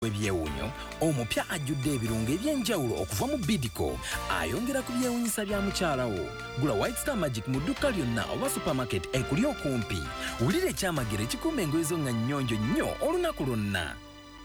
Ebyewunyo omupya ajjudde ebirungo ebyenjawulo okuva mu Bidco ayongera ku byewunyisa bya mukyalawo. Gula White Star Magic mu dduka lyonna oba supermarket ekuli okumpi. Wulira ekyamagero ekikuuma engoye zo nga nnyonjo nnyo olunaku lwonna.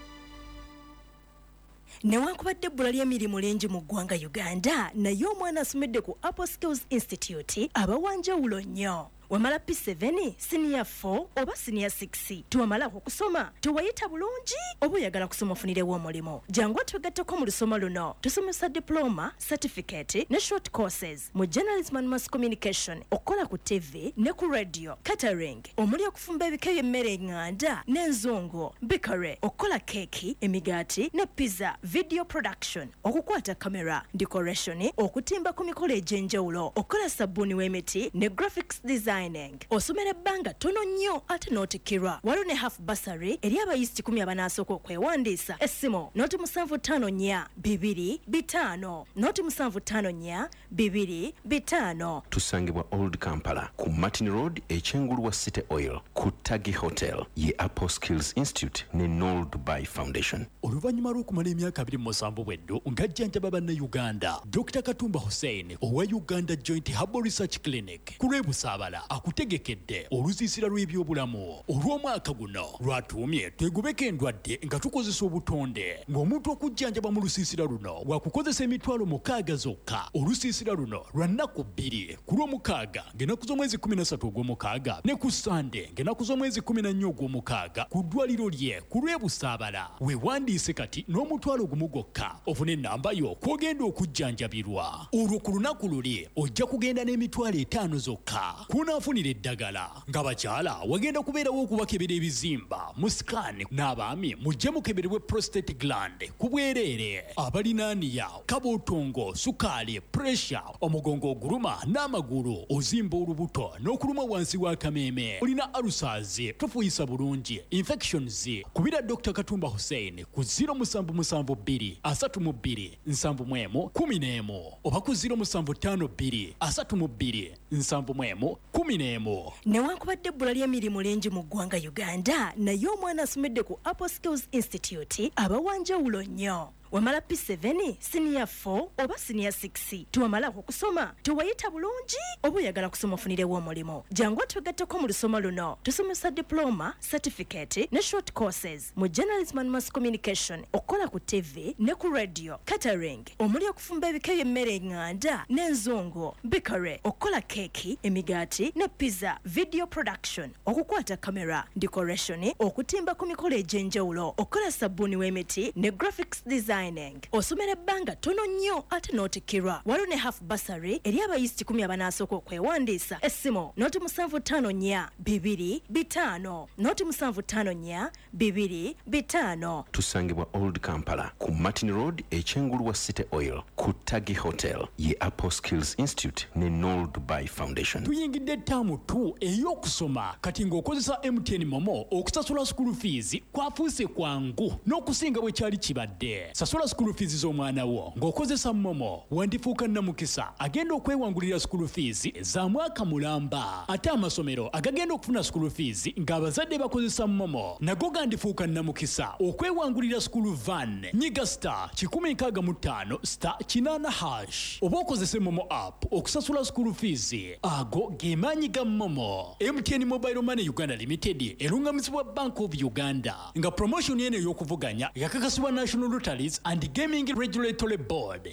Newankubadde ebbula ly'emirimu lingi mu ggwanga Uganda, naye omwana asomedde ku Apple Skills Institute abawanjawulo nnyo. Wamala P7, Senior 4 oba Senior 6. Tuwamala okusoma, tuwayita bulungi oba oyagala kusoma ofunirewo omulimo. Jangu twegatteko mu lusoma luno. Tusomesa diploma, certificate ne short courses mu journalism and mass communication, okukola ku TV ne ku radio, catering, omuli okufumba ebika by'emmere enganda n'enzungu, bakery, okukola keeki, emigaati ne pizza, video production, okukwata kamera, decoration, okutimba ku mikolo egy'enjawulo, okukola sabbuuni w'emiti ne graphics design. Osomera ebbanga tono nnyo ate n'otikirwa. Waliwo ne half bursary eri abayizi 10 abanasooka okwewandiisa. Essimu noti 754-225 noti 754-225. Tusangibwa Old Kampala ku Martin Road ekyengulu wa City Oil ku Tagi Hotel ye Apple Skills Institute ne Noel Dubai Foundation. Oluvannyuma lw'okumala emyaka 27 bweddo ng'ajjanjaba bannayuganda, Dr. Katumba Hussein owa Uganda Joint Herbal Research Clinic ku Lwebusaabala akutegekedde olusiisira lw'ebyobulamu olw'omwaka guno lwatuumye twegubeko endwadde nga tukozesa obutonde ng'omuntu okujjanjaba mu lusiisira luno wakukozesa emitwalo 6 zokka. Olusiisira luno lwa nnaku 2 ku Lwomukaaga ng'ennaku z'omwezi 13 ogw'omukaaga ne ku Sande ng'ennaku z'omwezi 14 ogw'omukaaga ku ddwaliro lye ku Lwebusaabala. Weewandiise kati n'omutwalo gumu gwokka ofune ennamba yo kw'ogenda okujjanjabirwa. Olwo ku lunaku luli ojja kugenda n'emitwalo 5 zokka. Kunaafunira eddagala ng'abakyala wagenda kubeerawo okubakebera ebizimba mu scan n'abaami mujje mukebererwe prostate gland ku bwereere, abalinaaniya, kabootongo, sukaali, pressure, omugongo oguluma n'amagulu, ozimba olubuto n'okuluma wansi w'akameeme, olina ulcers, tofuuyisa bulungi, infections. Kubira Dr. Katumba Hussein ku 0752-72-71 oba ku 0752-32-71. Newankubadde ebbula ly'emirimu lingi mu ggwanga Uganda, naye omwana asomedde ku Apple Skills Institute abawanjawulo nnyo. Wamala P7, Senior 4 oba Senior 6. Tuwamala okusoma, tuwayita bulungi oba oyagala kusoma ofunirewo omulimo. Jangu twegatteko mu lusoma luno. Tusomesa diploma, certificate ne short courses mu journalism and mass communication, okukola ku TV ne ku radio, catering, omuli okufumba ebika by'emmere enganda n'enzungu, bakery, okukola keeki, emigaati ne pizza, video production, okukwata kamera, decoration, okutimba ku mikolo egy'enjawulo, okukola sabbuuni w'emiti ne graphics design. Osomera ebbanga tono nnyo ate n'otikirwa. Waliwo ne half bursary eri abayizi 10 abanasooka okwewandiisa. Essimu noti 754-225 noti 754-225. Tusangibwa Old Kampala ku Martin Road ekyengulu wa City Oil ku Tagi Hotel ye Apple Skills Institute ne Noel Dubai Foundation. Tuyingidde ttaamu 2 ey'okusoma kati ng'okozesa MTN Momo okusasula school fees kwafuuse kwangu n'okusinga bwe kyali kibadde. Sasula school fees z'omwana wo ng'okozesa Momo wandifuuka nnamukisa agenda okwewangulira school fees za mwaka mulamba. Ate amasomero agagenda okufuna school fees ng'abazadde bakozesa Momo nago gandifuuka nnamukisa okwewangulira school van. Nyiga star 165 star 8#. Oba okozese Momo app okusasula school fees. Ago ge maanyi ga Momo. MTN Mobile Money Uganda Limited erungamizibwa Bank of Uganda nga promotion eno y'okuvuganya yakakasibwa National Lotteries and Gaming Regulatory Board.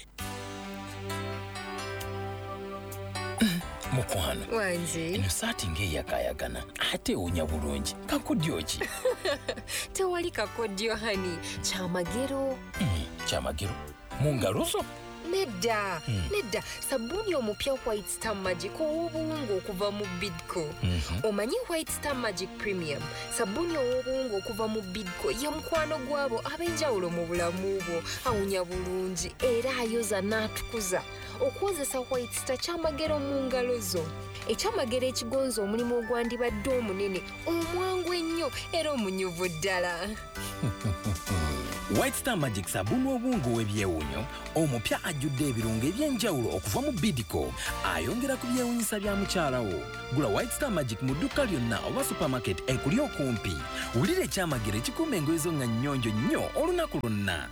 Mukwano Wanji eno saati ng'eyakayagana ate ewunya bulungi. Kakodyo ki? tewali kakodyo hani, kyamagero. Kyamagero mu ngalo zo? Nedda sabbuuni omupya White Star Magic ow'obuwungu okuva mu Bidco. Omanyi White Star Magic Premium sabbuuni ow'obuwungu okuva mu Bidco ye mukwano gwabo ab'enjawulo mu bulamu bwo. Awunya bulungi era ayoza n'atukuza. Okukozesa White Star kyamagero mu ngalo zo. Ekyamagero ekigonza omulimu ogwandibadde omunene, omwangu ennyo era omunyuvu ddala. White Star Magic sabuni obungu w'ebyewunyo omupya ajjudde ebirungo eby'enjawulo okuva mu Bidco ayongera ku byewunyisa bya mukyalawo. Gula White Star Magic mu dduka lyonna oba supermarket ekuli okumpi. Wulira ekyamagero ekikuuma engoye zo nga nnyonjo nnyo olunaku lwonna.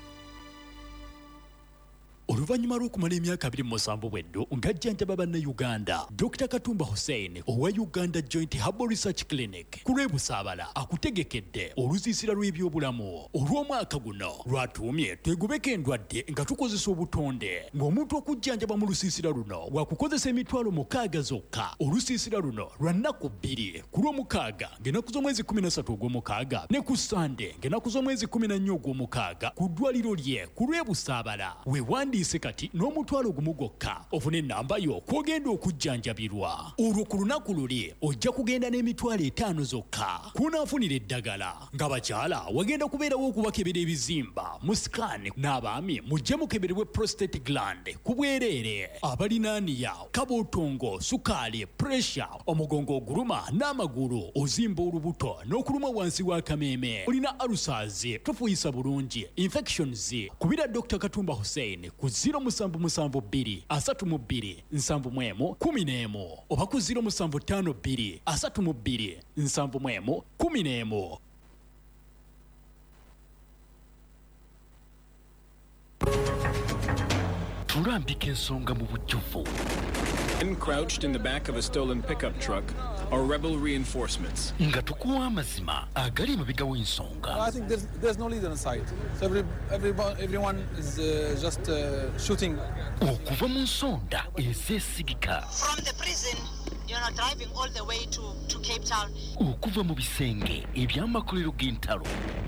Oluvannyuma lw'okumala emyaka 27 bweddo ng'ajjanjaba bannayuganda, Dr. Katumba Hussein owa Uganda Joint Herbal Research Clinic ku Lwebusaabala akutegekedde oluziisira lw'ebyobulamu olw'omwaka guno lwatuumye twegobeko endwadde nga tukozesa obutonde ng'omuntu okujjanjaba mu lusiisira luno wakukozesa emitwalo 6 zokka. Olusiisira luno lwa nnaku 2 ku Lwomukaaga ng'ennaku z'omwezi 13 ogw'omukaaga ne ku Sande ng'ennaku z'omwezi 14 ogw'omukaaga ku ddwaliro lye ku Lwebusaabala. Weewandiise kati n'omutwalo gumu gwokka ofune ennamba yo kw'ogenda okujjanjabirwa. Olwo ku lunaku luli ojja kugenda n'emitwalo 5 zokka kunaafunira eddagala. Ng'abakyala wagenda kubeerawo okubakebera ebizimba mu scan, n'abaami mujje mukebererwe prostate gland ku bwereere. Abalinaaniya, kabootongo, sukaali, pressure, omugongo oguluma n'amagulu, ozimba olubuto n'okuluma wansi w'akameeme, olina ulcers, tofuuyisa bulungi, infections, kubira Dr. Katumba Hussein ku 0772 32 71 11 oba ku 0752 32 71 11. Tulambika ensonga mu bujjuvu. Crouched in the back of a stolen pickup truck are rebel reinforcements. Nga tukuwa amazima agali emabega w'ensonga. I think there's no leader in sight. So everyone is just shooting. Okuva mu nsonda ezeesigika. From the prison, you're not driving all the way to Cape Town. Okuva mu bisenge eby'amakolero g'entalo.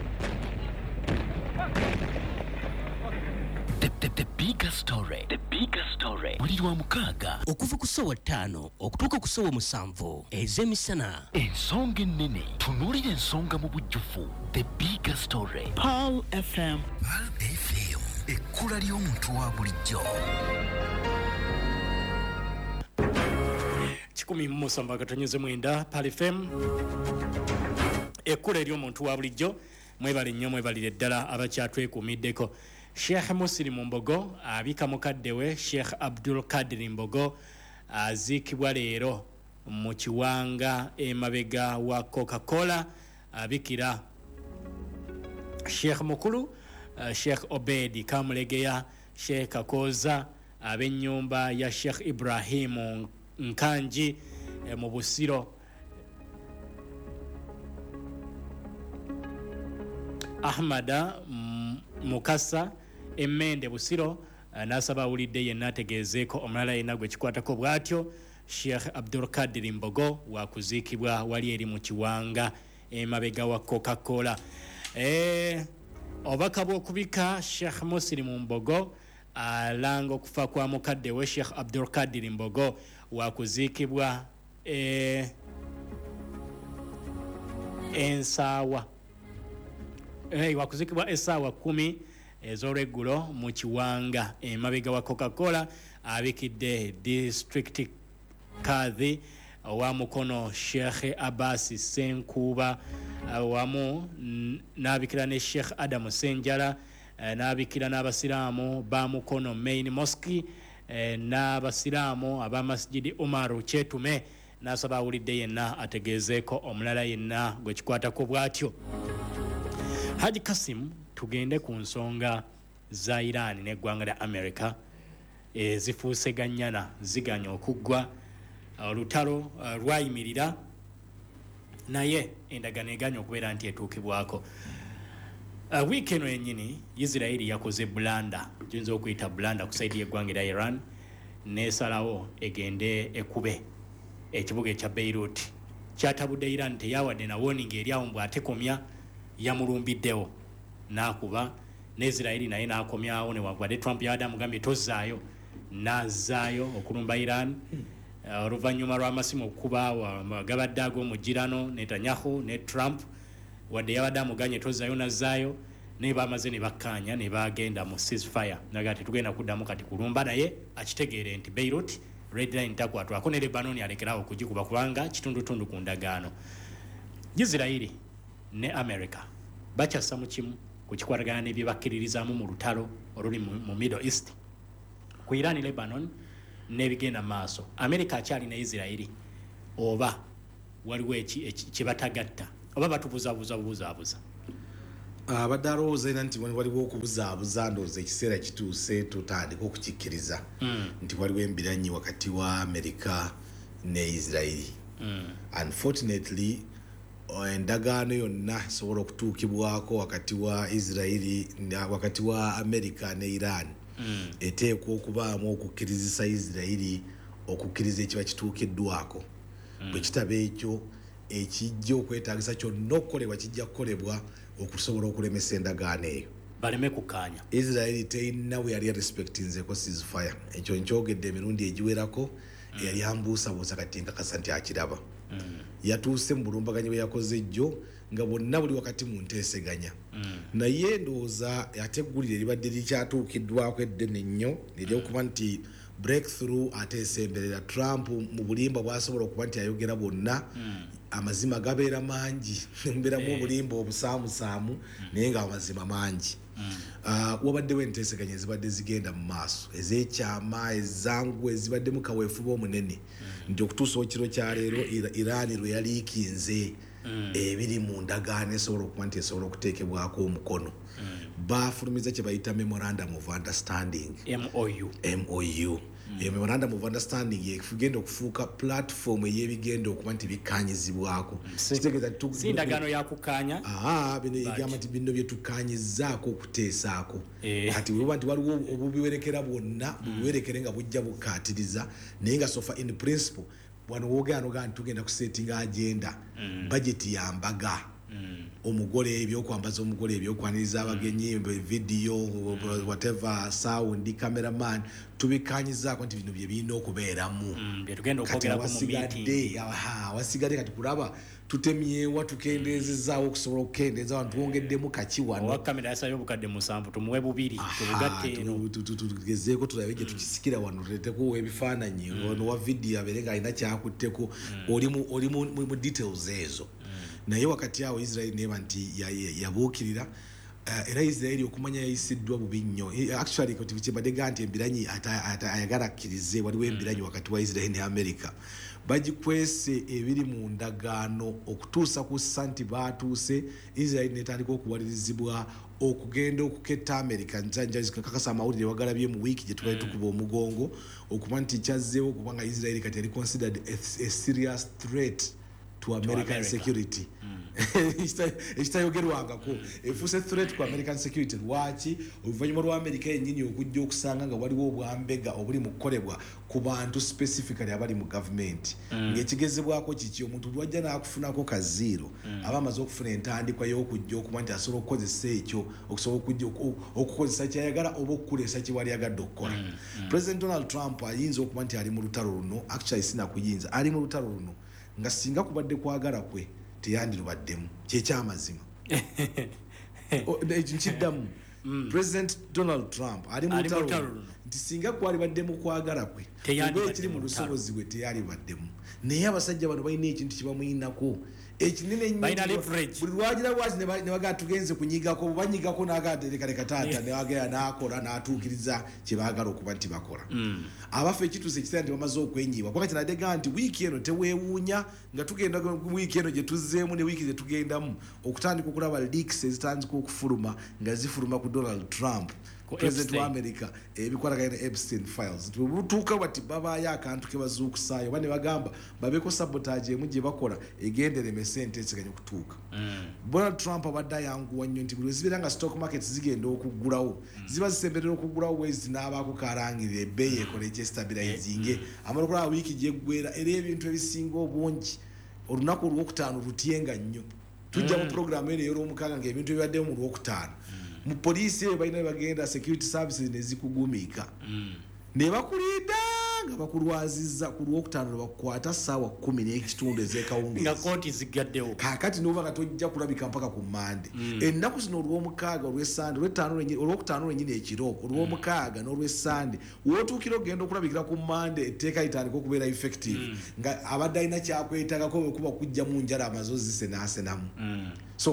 The bigger story. The bigger story. Buli lwa mukaaga okuva ku ssowa 5 okutuuka ku ssowa 7 ez'emisana. Ensonga ennene tunuulira ensonga mu bujjuvu. The bigger story. Pearl FM. Pearl FM ekkula ly'omuntu wa bulijjo. 107.9 Pearl FM ekkula ery'omuntu wa bulijjo. Mwebale nnyo, mwebalire ddala abakyatwekuumiddeko. Sheikh Muslim Mbogo abika mukadde we Sheikh Abdul Kadir Mbogo aziikibwa leero mu kiwanga emabega wa Coca-Cola. Abikira Sheikh Mukulu Sheikh Obedi Kamulegeya Sheikh Kakoza ab'ennyumba ya Sheikh Ibrahim Nkanji mu Busiro. Ahmada Mukasa Emmende Busiro n'asaba awulidde yenna ategeezeeko omulala yenna gwe kikwatako bw'atyo. Sheikh Abdul Kadir Mbogo wakuziikibwa wali eri mu kiwanga emabega wa Coca-Cola. Obubaka bw'okubika Sheikh Muslim Mbogo alanga okufa kwa mukadde we Sheikh Abdul Kadir Mbogo wakuziikibwa ensaawa wakuzikibwa essaawa 10 ez'olweggulo mu kiwanga emabega wa Coca-Cola. Abikidde district kadhi owa Mukono Sheikh Abbas Senkuba wamu n'abikira ne Sheikh Adam Senjala n'abikira n'abasiraamu ba Mukono Main Mosque n'abasiraamu aba Masjidi Umaru Kyetume. N'asaba awulidde yenna ategeezeeko omulala yenna gwe kikwatako bw'atyo. Haji Kasim, tugende ku nsonga za Iran n'eggwanga lya America zifuuse gannyana ziganya okuggwa. Olutalo lwayimirira naye endagaano eganya okubeera nti etuukibwako. Wiiki eno yennyini Isiraeli yakoze bulanda, tuyinza okuyita bulanda ku saidi y'eggwanga lya Iran, n'esalawo egende ekube ekibuga ekya Beirut. Kyatabudde Iran teyawadde na warning eri awo mbw atekomya yamulumbiddewo n'akuba. Ne Isiraeli naye n'akomyawo newankubadde Trump yabadde amugambye tozzaayo, n'azzaayo okulumba Iran. Oluvannyuma lw'amasimu okukuba gabadde ag'omugirano Netanyahu ne Trump, wadde yabadde amuganye tozzaayo n'azzaayo, naye bamaze ne bakkaanya ne bagenda mu ceasefire. Naga tetugenda kuddamu kati kulumba, naye akitegeere nti Beirut red line takwatwako, ne Lebanon alekerawo okugikuba kubanga kitundutundu ku ndagaano. Isiraeli ne America bakyassa mu kimu ku kikwatagana n'ebye bakkiririzaamu mu lutalo oluli mu Middle East ku Iran Lebanon n'ebigenda maaso America akyali ne Israeli oba waliwo kibatagatta oba batubuzaabuza abadde alowooza era nti waliwo okubuzaabuza ndowooza ekiseera kituuse tutandika okukikkiriza nti waliwo embiranyi wakati wa America ne Israeli. Unfortunately endagaano yonna esobola okutuukibwako wakati wa Israeli wakati wa America ne Iran eteekwa okubaamu okukkirizisa Israeli okukkiriza ekiba kituukiddwako. Bwe kitaba ekyo ekijja okwetaagisa kyonna okukolebwa kijja kukolebwa okusobola okulemesa endagaano eyo baleme kukkaanya. Israeli teyina we yali respectinzeko ceasefire ekyo nkyogedde emirundi egiwerako yali ambuusabuusa kati nkakasa nti akiraba. Yatuuse mu bulumbaganyi bwe yakoze jjo nga bonna buli wakati mu nteeseganya. Naye ndowooza ate eggulire libadde likyatuukiddwako eddene nnyo neryokuba nti breakthrough ate esemberera. Trump mu bulimba bwasobola okuba nti ayogera bonna amazima gabeera mangi mbeeramu obulimba obusaamusaamu naye nga amazima mangi. Wabaddewo enteeseganya ezibadde zigenda mu maaso ez'ekyama ezangu ezibadde mu kaweefuba omunene nti okutuusa ekiro kya leero Iran lwe yaliikinze ebiri mu ndagaano esobola okuba nti esobola okuteekebwako omukono. Baafulumiza kye bayita memorandum of understanding MOU. Memorandum of understanding yegenda okufuuka platform ey'ebigenda okuba nti bikkaanyizibwako. Si ndagaano yakukkaanya bino egamba nti bino bye tukkaanyizzaako okuteesaako kati weba nti waliwo obubiwerekera bwonna bubiwerekere nga bujja bukkaatiriza naye nga sofa in principle wano woogera nti tugenda kusetinga agenda budget ya mbaga omugole ebyokwambaza omugole ebyokwaniriza abagenyi video whatever sound cameraman tubikkaanyizaako nti bino bye birina okubeeramu wasigadde kati kulaba tutemyewa tukendeezezaawo okusobola okukendeeza wano tuwongeddemu kaki wano kamera yasayo obukadde 7 tumuwe 2 tubugatte tugezeeko tulabe gye tukisikira wano tuleeteko ebifaananyi ono wa video abeere nga alina kyakutteko oli mu details ezo. Naye wakati awo Israeli neba nti yabuukirira era Israeli okumanya yayisiddwa bubi nnyo. Actually kati kibadde nti embiranyi ayagala akkirize waliwo embiranyi wakati wa Israeli ne America bagikwese ebiri mu ndagaano okutuusa ku santi baatuuse Israeli netandika okuwalirizibwa okugenda okuketta America kakasa amawulire wagalabye mu wiiki gye tubali tukuba omugongo okuba nti kyazzeewo kubanga Israeli kati yali considered a serious threat to American security. Ekitayogerwangako efuuse threat ku American security. Lwaki oluvannyuma lwa America yennyini okujja okusanga nga waliwo obwambega obuli mu kukolebwa ku bantu specifically abali mu government ng'ekigezebwako kiki omuntu lwajja n'akufunako kaziiro aba amaze okufuna entandikwa y'okujja okuba nti asobola okukozesa ekyo okusobola okujja okukozesa kyayagala oba okukuleesa kye wali agadde okukola. President Donald Trump ayinza okuba nti ali mu lutalo luno actually sinakuyinza ali mu lutalo luno nga singa kubadde kwagala kwe teyandirubaddemu kyekyamazima. Nkiddamu President Donald Trump ali mu lutalo nti singa kwalibaddemu kwagala kwe oba ekiri mu lusobozi bwe teyalibaddemu naye abasajja bano balina ekintu kibamuyinako ekinene nnyo buli lwagira lwaki ne bagaa tugenze kunyigako banyigako n'agatereka taata newagera n'akola n'atuukiriza kye baagala okuba nti bakola. Abafe ekituuse ekitera nti bamaze okwenyiibwa kuba kati nadega nti wiiki eno teweewuunya nga tugenda wiiki eno gye tuzzeemu ne wiiki ze tugendamu okutandika okulaba leaks ezitandika okufuluma nga zifuluma ku Donald Trump President wa America ebikwatagana ne Epstein files tubutuuka bati babaayo akantu ke bazuukusaayo bane bagamba babeko sabotage emu gye bakola egendere mesente esiganya okutuuka. Donald Trump abadde ayanguwa nnyo nti buli zibeera nga stock markets zigenda okuggulawo ziba zisemberera okuggulawo wezi n'abaako karangirira ebbeeyi ekola ekyestabilizing amala okulaba wiiki gyeggwera era ebintu ebisinga obungi olunaku olwokutaano lutyenga nnyo tujja mu programu eno ey'olwomukaaga ng'ebintu ebibaddemu mu lwokutaano mu poliisi eyo balina bagenda security services ne zikugumiika ne bakulinda nga bakulwazizza ku lwokutaano bakukwata ssaawa 10 n'ekitundu ez'ekawungeezi nga kooti zigaddewo kaakati n'oba nga tojja kulabika mpaka ku Mande. Ennaku zino olw'omukaaga olw'essande olwokutaano lwennyini ekiro olw'omukaaga n'olw'essande wootuukira ogenda okulabikira ku Mande etteeka litandika okubeera effective nga abadde alina kyakwetagako bwe kuba kujja mu njala amaze ozzisenaasenamu. So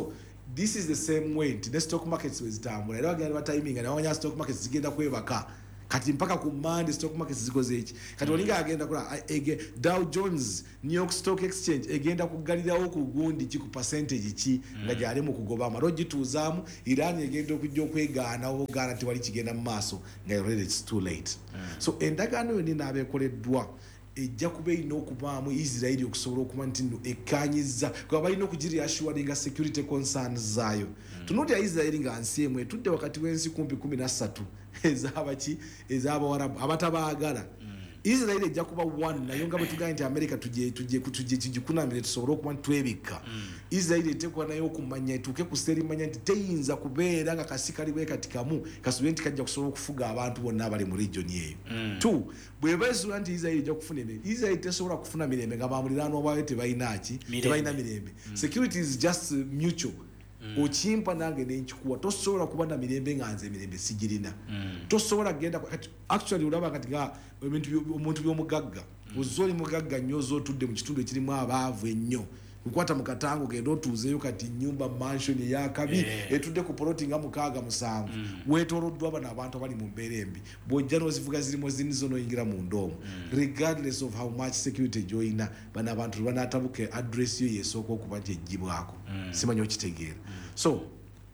this is the same way nti ne stock markets wezitambula era bagenda batiming na wanya stock markets zigenda kwebaka kati mpaka ku Monday stock markets zikoze eki kati olinga agenda kula Dow Jones New York Stock Exchange egenda kugalirawo ku gundi ki ku percentage ki nga jali mu kugoba amaroji tuzamu Iran egenda okujja okwegaana obugana ti wali kigenda mu maaso nga already it's too late so endagaano yoni nabekoleddwa ejja kubeina okubaamu Israeli okusobola okuba nti ekanyiza kuba balina okugiri assuring security concerns zaayo tunoti ya Israeli nga nsi emwe tudde wakati w'ensi kumpi 13 ezabaki ezabawarabu abatabaagala Israeli ejja kuba one nayo nga bwe nti America tujje kunamire tusobola okuba twebika Israeli etekwa nayo okumanya etuuke ku seri manya nti teyinza kubeera nga kasikali bwe katikamu kasubye nti kajja kusobola okufuga abantu bonna abali mu region eyo two bwe bezuula nti Israeli ejja kufuna emirimu Israeli tesobola kufuna mirembe nga bamuliraanwa baayo tebalina mirembe security is just mutual ochimpa nange nenchikuwa tosobola kuba na mirembe nganze mirembe sigirina tosobola genda actually ulaba kati ga omuntu byomugagga uzoli mugagga nyozo tudde mu kitundu ekirimu abaavu ennyo ukwata mukatango gendo tuzeyo kati nyumba mansion ya kabi etudde ku plotting amukaga musanvu wetoroddwa abana abantu abali mu mberembi bojjano zivuga zirimo zinizo no ingira mu ndomo regardless of how much security joina bana abantu bana atabuke address yo yesoko kubanje jibwako simanyo kitegeera so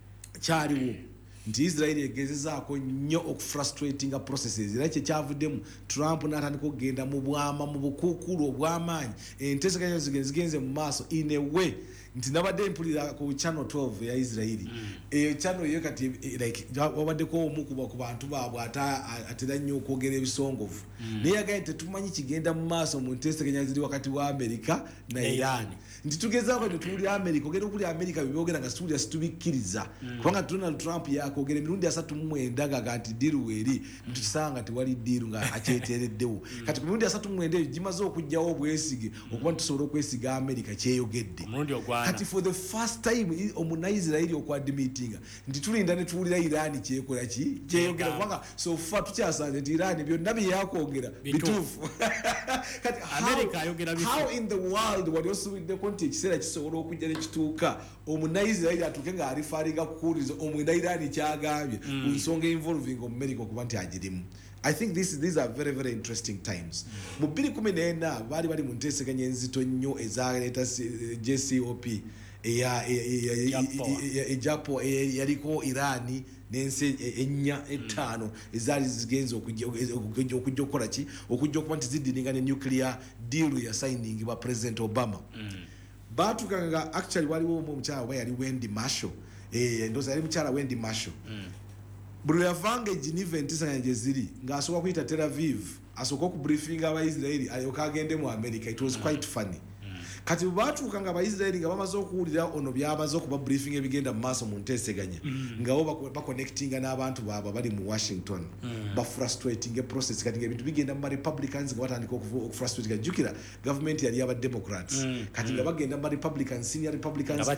kyaliwo nti Israeli egezezaako nnyo okufrustrating processes era kye kyavuddemu Trump n'atandika okugenda mu bwama mu bukuukulu obw'amaanyi enteeseganya zigenze mu maaso in a way nti nabadde mpulira ku channel 12 ya Israeli channel yo kati like wabaddeko omu ku bantu baabwe atera nnyo okwogera ebisongovu naye agaye tetumanyi kigenda mu maaso mu nteeseganya ziri wakati wa America na Iran nti tugezaako nti tuli America ogenda okuli America byogera nga situlya situbikkiriza kubanga Donald Trump yakogera emirundi 39 gaga nti diru eri ntukisanga tewali diru nga akyeteereddewo kati ku mirundi 39 gimaze okujjawo obwesige okuba tusobola okwesiga America kyeyogedde kati for the first time omuna Israeli okwadmitinga nti tulinda ne tuwulira Iran kyekola ki kyeyogera kubanga so far tukyasanze nti Iran byonna byakogera bituufu kati America ayogera bituufu how in the world what also with the ekiseera kisobola okujja nekituuka omuna Israeli atuuke nga alifaringa kukuliza omuna Iran kyagambye ku nsonga involving America okuba nti agirimu I think these are very very interesting times mu 2014 bali mu nteeseganya enzito nnyo ezaleeta JCOP Japo yaliko Irani n'ensi ennya etaano ezali zigenze okujja okukola ki okujja okuba nti zidininga ne nuclear deal ya signing by President Obama batukanga actually waliwo omukyala oba yali Wendy Marshall ndoza yali mukyala Wendy Marshall buli yavange Geneva ntisanya ziri ng'asobola kuyita Tel Aviv asobola ku briefing aba Israeli ayoka agende mu America it was quite funny kati batukanga aba Israeli nga bamaze okuwulira ono byamaze okuba briefing ebigenda mu maaso mu nteeseganya nga bo ba connectinga n'abantu baaba bali mu Washington ba frustrating a process kati ebintu bigenda mu Republicans nga batandika okufrustrate jukira government yali aba Democrats kati nga bagenda mu Republicans senior Republicans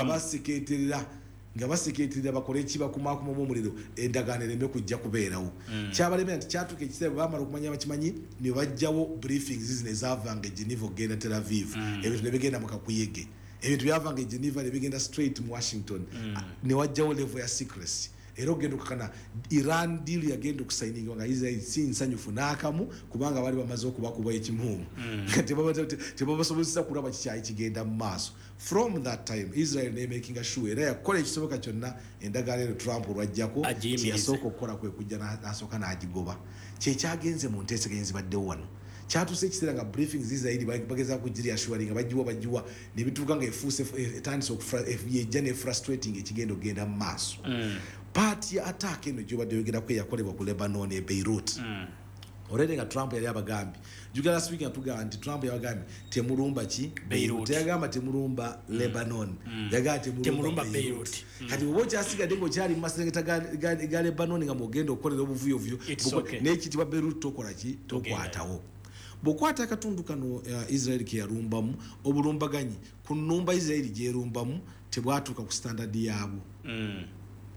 nga baseketirira bakole ekiba kumakuma mu muliro endagaano ereme kujja kubeerawo kyabalemera nti kyatuka ekiseera bamala okumanya bakimanyi ne bajjawo briefings zino ezavanga Geneva ogenda Tel Aviv ebintu ne bigenda mu kakuyege ebintu byavanga Geneva ne bigenda straight mu Washington ne wajjawo level ya secrecy era ogenda okukana Iran deal yagenda okusainingwa nga Israel si nsanyufu n'akamu kubanga bali bamaze okubakuba ekimumu tebabasobozesa kulaba kikyayi kigenda mu maaso from that time Israel ne making sure era yakola ekisoboka kyonna endagaano Trump olwajjako yasooka okukola kwe kujja n'asooka n'agigoba kyekyagenze mu nteeseganya zibaddewo wano kyatuse ekiseera nga briefings Israeli bageza kujiri assuring bajiwa ne bituuka nga efuuse etandise okuyejja ne frustrating ekigendo ogenda mu maaso party attack eno gyobadde yogera kwe yakolebwa ku Lebanon e Beirut already nga Trump yali abagambi jugala speaking atugamba nti Trump yabagambye temulumba ki Beirut yagamba temulumba Lebanon yagamba temulumba Beirut kati obo kyasigadde ngo kyali maserengeta ga Lebanon nga mugenda okukolera obuvuyo n'ekitibwa Beirut tokola ki tokwatawo bokwata akatundu kano Israel ke yarumbamu obulumbaganyi ku nnumba Israel gye rumbamu tebwatuuka ku standard yaabo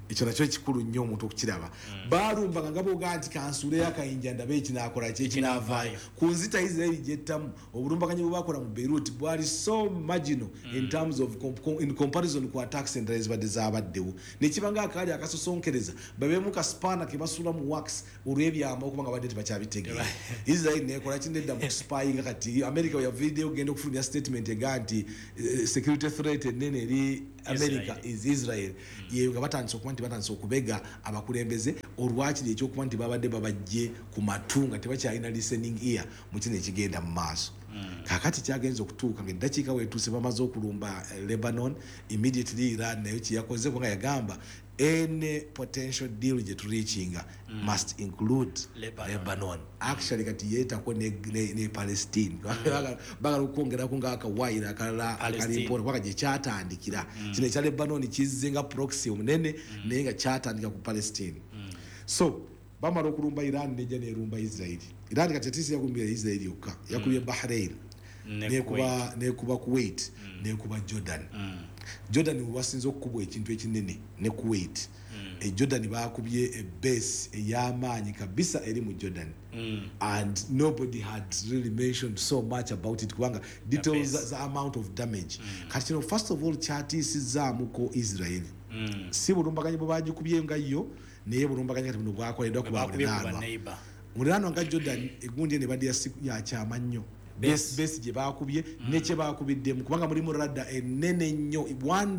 ekyo nakyo kikulu nnyo omuntu okukiraba baalumbanga nga booga nti kansuuleyo akayinja ndabe ekinakola kyekinavaayo ku nzita Israeli gyettamu obulumbaganyi bwe bakola mu Beirut bwali so marginal in terms of in comparison ku attacks and ezibadde zaabaddewo nekibanga akaali akasosonkereza babeemu ka spana ke basuula mu wax olw'ebyama okuba nga badde tebakyabitegeera Israeli nekola kindedda mu spying kati America ya video genda okufulumya statement ega nti security threat enene eri America is Israel yeyo nga batandise okuba nti batandise okubega abakulembeze olwakiri ekyokuba nti babadde babajje ku matunga tebakyalina listening ear mu kino ekigenda mu maaso kakati kyagenza okutuuka ng'eddakiika weetuuse bamaze okulumba Lebanon immediately Iran nayo kyeyakoze kubanga yagamba any potential deal gye tureachinga must include Lebanon. Actually kati yeetako ne Palestine bagala okwongerako ng'akawaayiro akalala akalimpota kubanga gye kyatandikira kino ekya Lebanon kizze nga proxy omunene naye nga kyatandika ku Palestine. So bamala okulumba Iran nejja nerumba Israel. Iran kati tisi yakumbira Israel yokka yakubye Bahrain nekuba Kuwait nekuba Jordan. Jordan wasinze okukubwa ekintu ekinene ne Kuwait. Jordan bakubye base ey'amaanyi kabisa eri mu Jordan. And nobody had really mentioned so much about it kubanga details the amount of damage. Kati no first of all kyatiisizaamuko Israel. Si bulumbaganyi bwe bagikubye nga yo naye bulumbaganyi kati buno bwakoleddwa ku baliraanwa. Muliraanwa nga Jordan egundi ne badya ya kyama nnyo. Base gye bakubye ne kye bakubiddemu kubanga mulimu radda enene nnyo $1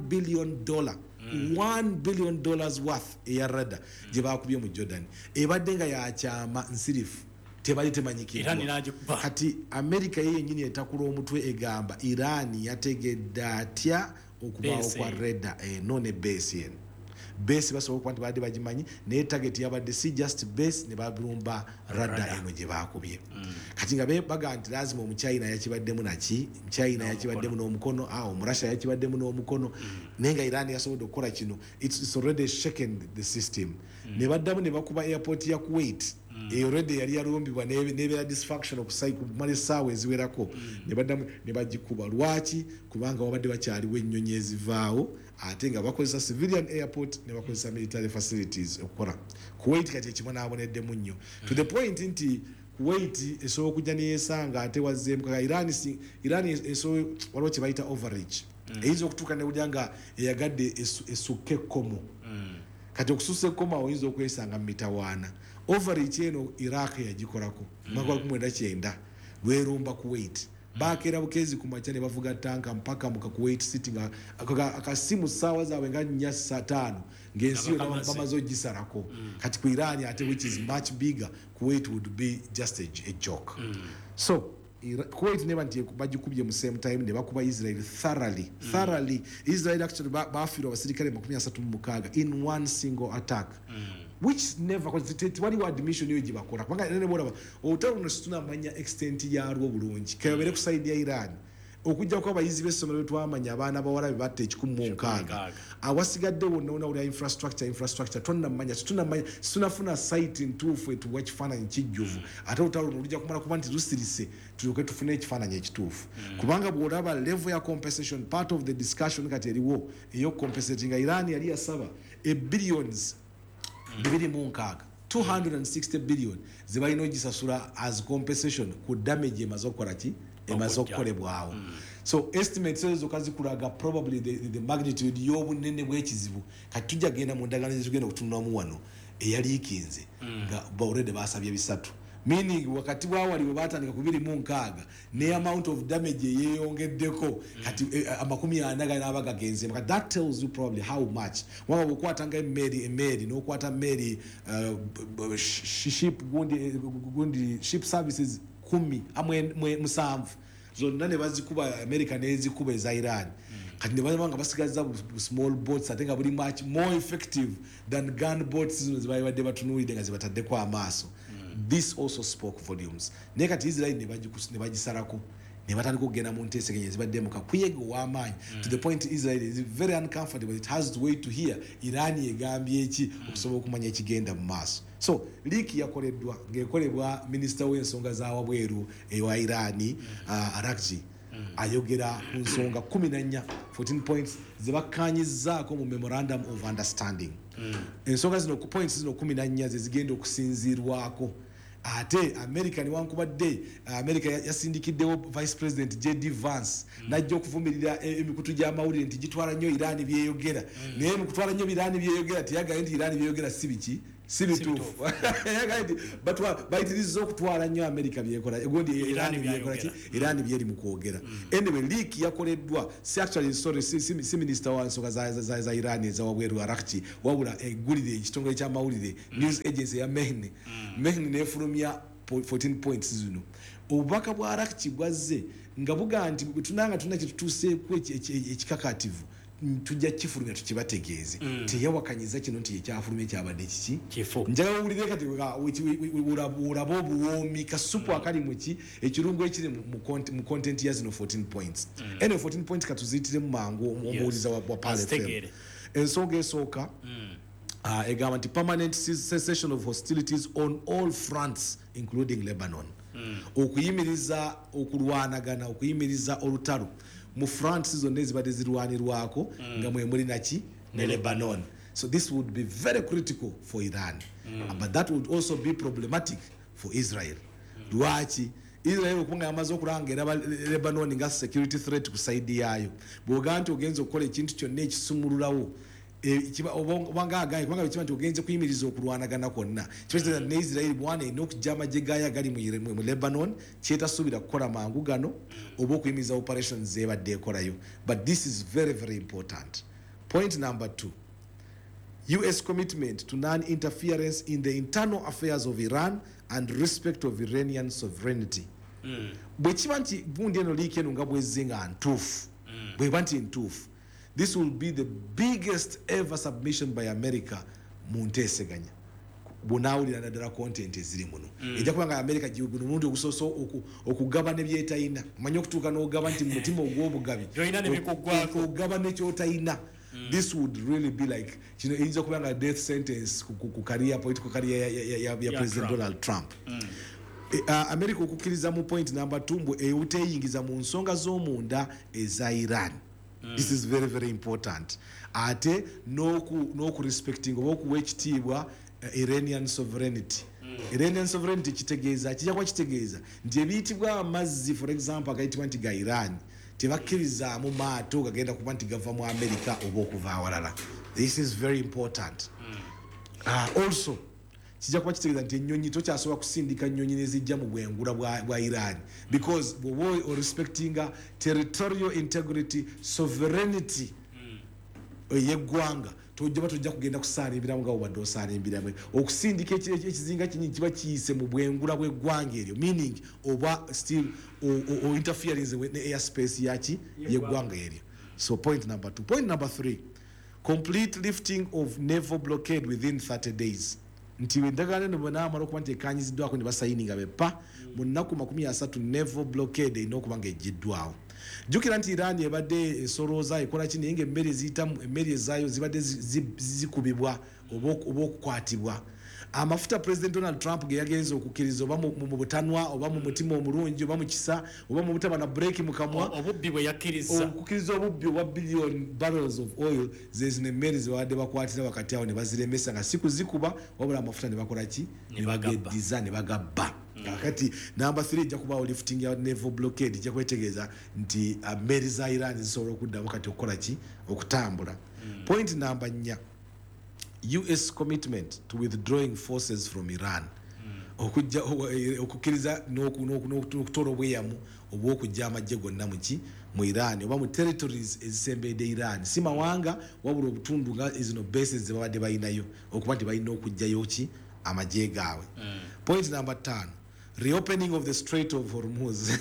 billion worth eya radda gye bakubye mu Jordan ebadde nga yakyama nsirifu tebali temanyikirwa. Kati America yennyini etakula omutwe egamba Iran yategedde atya okubaawo kwa radda none base yen base basobola okuba nti badde bagimanyi naye target yabadde si just base ne balumba radda eno gye bakubye. Kati nga baga nti lazima omuchina yakibaddemu naki China yakibaddemu n'omukono omurasha yakibaddemu n'omukono naye nga Iran yasobodde okukola kino it's already shaken the system. Ne baddamu ne bakuba airport ya Kuwait already yali yalumbibwa n'ebeera dysfunction okumala essaawa eziwerako ne baddamu ne bagikuba. Lwaki? Kubanga wabadde bakyaliwo ennyonyi ezivaawo ate nga bakozesa civilian airport ne bakozesa military facilities okukola. Kuwait kati ekimu n'aboneddemu nnyo to the point nti Kuwait esobola okujja neyeesanga ate wazzeemu kaka Iran esobola waliwo kye bayita overreach eyinza okutuuka ne wulya nga eyagadde esukka ekkomo. Kati okususa ekkomo awo oyinza okwesanga mu mitawaana. Overreach eno Iraq yagikolako mwaka 1990 lwerumba Kuwait bakeera bukezi ku makya ne bavuga tanka mpaka mu Kuwait City nga akasimu ssaawa zaabwe nga 4-5 ng'ensi yonna bamaze ogisalako. Kati ku Iran ate which is much bigger Kuwait would be just a joke. So Kuwait neba nti bagikubye mu same time ne bakuba Israel thoroughly. Israel actually bafiirwa abasirikale 36 in one single attack. Which never waliwo admission yo gibakola kubanga nene bolaba otalo tunamanya extent yalwo bulungi kayobere ku side ya Iran okujja kwa abayizi b'essomero twamanya abaana bawala batte 16 awasigadde wonna uli infrastructure tunamanya tunafuna site ntuufu etuwa ekifaananyi kijjuvu ate otalo olujja kumala kuba nti lusirise tuyoke tufune ekifaananyi ekituufu kubanga bw'olaba level ya compensation part of the discussion kati eriwo eyo compensating Iran yali yasaba billions 260 billion zibalina ogisasula as compensation ku damage emaze okukolebwawo. So estimates ezo kazikulaga probably the magnitude y'obunene bw'ekizibu kati tujja genda mu ndagaano ezitugenda okutunulamu wano eyaliikinze nga already basabye bisatu meaning wakati bwawali bwe batandika ku 26 ne amount of damage yeeyongeddeko kati 40 n'abaga genze. That tells you probably how much waba bukwatanga emmeri n'okwata mmeri ship services 10 amwe 7 zonna ne bazikuba America n'ezikuba eza Iran. Kati ne banga basigaza small boats ate nga buli much more effective than gun boats zino zibayibadde batunulidde nga zibataddeko amaaso. This also spoke volumes. Nekati Israel ne bagisalako ne batandika okugenda mu nteeseganya ezibadde mu kakuyege w'amaanyi to the point Israel is very uncomfortable. It has to wait to hear Iran egambye eki okusobola okumanya ekigenda mu maaso. So liiki yakoleddwa ng'ekolebwa minisita w'ensonga za wabweru ewa Iran Arakji ayogera ku nsonga 14 points ze bakkaanyizzaako mu memorandum of understanding. ensonga zino points zino 14 zigenda okusinzirwako ate America niwankubadde America yasindikiddewo Vice President J.D. Vance najja okuvumirira emikutu gy'amawulire nti gitwala nnyo Iran byeyogera naye mu kutwala nnyo Iran byeyogera tiyagaye nti Iran byeyogera si bituufu yagaye nti bayitiriza okutwala nnyo America byekola egondi Iran byekola ki Iran byeri mu kwogera anyway leak yakoleddwa si actually sorry si minister wa nsonga za Iran za wabweru Arakchi wabula eggulire ekitongole ky'amawulire news agency ya Mehni nefulumya 14 points zino obubaka bwa Arakchi bwazze nga buga nti tunanga tunakitutuuseeko ekikakativu tujja kifulumya tukibategeeze teyawakanyiza kino nti ekyafulumya kyabadde kiki njagala owulire kati olaba obuwoomi kasupu akali muki ekirungo ekiri mu content ya zino 14 points eno 14 points katuziyitire mu mangu omuwuliza wa Pale ensonga esooka egamba nti permanent cessation of hostilities on all fronts including Lebanon okuyimiriza okulwanagana okuyimiriza olutalo mu France zonna ezibadde zirwanirwako nga mwe muli naki ne Lebanon. So this would be very critical for Iran but that would also be problematic for Israel. Lwaki Israel okubanga yamaze okulanga era Lebanon nga security threat ku side yayo bw'oga nti ogenza okukola ekintu kyonna ekisumululawo obanga agaye kubanga bikiba nti ogenze kuyimiriza okulwanagana kwonna kiba ne Israel bwana ino okujja amagye gayo agali mu Lebanon kyetasuubira kukola mangu gano oba okuyimiriza operations zebadde ekolayo but this is very very important. Point number 2, US commitment to non-interference in the internal affairs of Iran and respect of Iranian sovereignty. Bwe kiba nti bundi eno liiki eno nga bwezze nga ntuufu bweba nti ntuufu this will be the biggest ever submission by America mu nteeseganya bunawulira naddala content eziri muno ejja kubanga America gibuno mulundi ogusoso okugaba ne byetayina manyi okutuuka n'ogaba nti mu mutima ogw'obugabi ogaba nekyotayina. This would really be like eyinza kubanga death sentence ku political career ya President Donald Trump. America okukkiriza mu point number 2 mbu euteyingiza mu nsonga z'omunda eza Iran. This is very very important. Ate noku respecting oba okuwa ekitiibwa Iranian sovereignty. Iranian sovereignty kitegeeza kijja kwa kitegeeza nti ebiyitibwa amazzi for example agayitibwa nti ga Iran tebakkiriza mu maato gagenda kuba nti gava mu America oba okuva awalala. This is very important. Also kijja kuba kitegeeza nti ennyonyi tokyasobola kusindika nnyonyi nezijja mu bwengula bwa Iran because bwoba respecting territorial integrity sovereignty yeggwanga tojja kugenda kusaalimbiramu nga obadde osaalimbiramu okusindika ekizinga kinyi kiba kiyise mu bwengula bw'eggwanga eryo meaning oba still o interference ne airspace yaki yeggwanga eryo. So point number 2. Point number 3, complete lifting of naval blockade within 30 days. Nti endagaano eno bwe naamala okuba nti ekanyiziddwako ne basayininga bepa mu nnaku 30 naval blockade erina okuba nga eggiddwawo. Jjukira nti Iran ebadde esolooza ekola ki naye emmeri ezaayo zibadde zikubibwa oba okukwatibwa. Amafuta President Donald Trump ge yagenza okukkiriza oba mu butanwa oba mu mutima omulungi oba mu kisa oba mu butaba na break mu kamwa obubbi bwe yakkiriza okukkiriza obubbi obwa billion barrels of oil zezino emmeri zebadde bakwatira wakati awo ne baziremesa nga si kuzikuba wabula amafuta ne bakola ki ne bageddiza ne bagabba. Kakati number 3 ejja kubaawo lifting ya naval blockade ejja kwetegeeza nti emmeri za Iran zisobola okuddamu kati okukola ki okutambula. Point number 4, US commitment to withdrawing forces from Iran. Okukkiriza n'okutola obweyamu obw'okujja amagye gonna mu Iran oba mu territories ezisembedde Iran si mawanga wabula obutundu nga zino bases ze babadde balinayo okuba nti balina okujjayo ki amagye gaabwe. Point number 5, reopening of the Strait of Hormuz.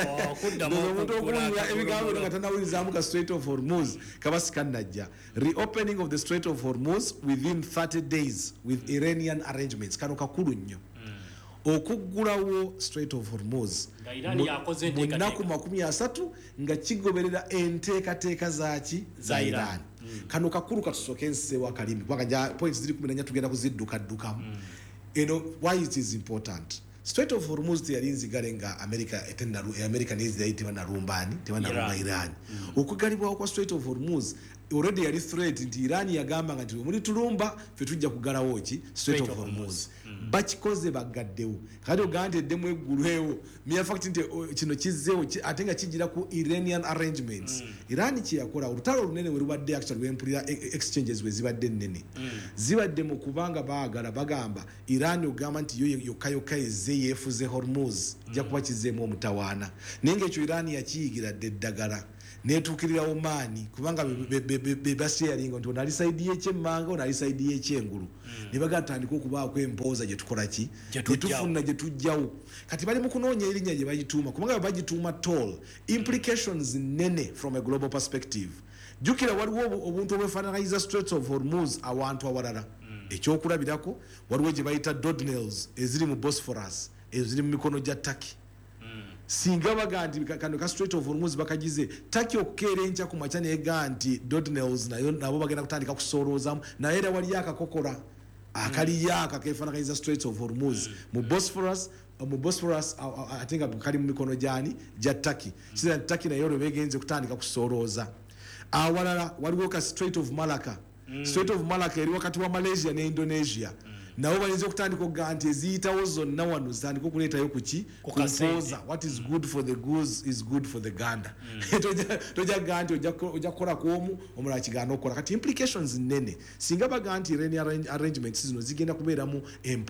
Strait of Hormuz. Reopening of the Strait of Hormuz within 30 days with Iranian arrangements. Kano kakulu nnyo. Okuggulawo Strait of Hormuz mu nnaku 30 nga kigoberera enteekateeka za Iran. Kano kakulu katusooke nseewo akalimi kubanga points 14 tugenda kuziddukaddukamu. Why it is important? Strait of Hormuz teyalinzigale nga America needs tebanarumbani tebanarumba Iran. Okugalibwawo kwa Strait of Hormuz already yali threat nti Iran yagamba nti muri tulumba fe tujja kugalawo ki Strait of Hormuz bakikoze bagaddewo kati ogante eddemu eggulu ewo mere fact nti kino kizzeewo ate nga kigira ku Iranian arrangements Iran kiyakola olutalo lunene we lubadde actually wempulira exchanges we zibadde nnene zibadde mu kubanga baagala bagamba Iran ogamba nti yo yokayoka ezze yeefuze Hormuz jja kuba kizzeemu omutawaana naye ng'ekyo Iran yakiyigira ddagala netukirira Omani kubanga bebasharinga nti onali side y'ekyemmanga onali side y'ekyengulu ne bagatandika okubaako empooza gye tukola ki gye tufuna gye tujjawo kati bali mu kunoonya erinnya gye bagituuma kubanga bagituuma toll implications nene from a global perspective jukira waliwo obuntu obwefaananyiza Straits of Hormuz awantu awalala ekyokulabirako waliwo gye bayita Dardanelles eziri mu Bosphorus eziri mu mikono gya Turkey singa bagandi kano ka Strait of Hormuz bakagize Turkey okukeera enkya ku makya neega nti Dardanelles nayo nabo bagenda kutandika kusooloozamu naye era wali akakokora akali yaka kefaananyiza Strait of Hormuz mu Bosphorus atenga kali mu mikono gyani gya Turkey kizira Turkey nayo olwo begenze kutandika kusoolooza awalala waliwo ka Strait of Malacca Strait of Malacca eri wakati wa Malaysia ne Indonesia nabo balinze okutandika okuga nti eziyitawo zonna wano zitandika okuleetayo kuki kumpooza what is good for the goose is good for the gander tojja kuga nti ojja kukola kwomu omulala kigaana okukola kati implications nnene singa baga nti Iranian arrangements zino zigenda kubeeramu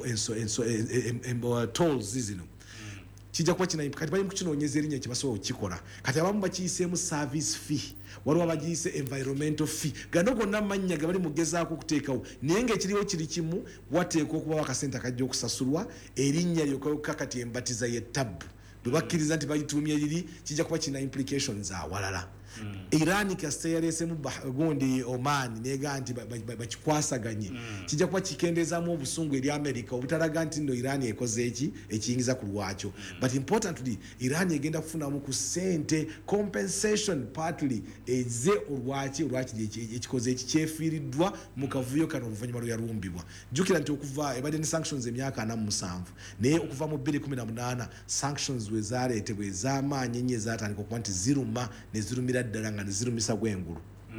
tolls zino kijja kuba kati bali mu kukinoonyeza erinnya kyebasobola okukikola kati abamu bakiyiseemu service fee waliwo abagiyise environmental fee gano gonna amannya ge bali mugezaako okuteekawo naye ng'ekiriwo kiri kimu wateekwa okubawo akasente akajja okusasulwa erinnya lyokayoka kati embatiza y'ettabu bwe bakkiriza nti bagituumye liri kijja kuba kina implications awalala Iran kasita yaleesemu gundi Oman neega nti bakikwasaganye kijja kuba kikendezaamu obusungu eri America obutalaga nti nno Iran ekoze ekiyingiza ku lwakyo but importantly Iran egenda kufunamu ku sente compensation partly eze olwaki ekikoze ekikyefiiriddwa mu kavuyo kano oluvannyuma lwe yalumbibwa jjukira nti okuva ebadde ne sanctions emyaka 47 naye okuva mu 2018 sanctions we zaaleetebwa ez'amaanyi ennyo ezatandika okuba nti ziruma ne zirumira ddala nga ne zirumisa gwengulu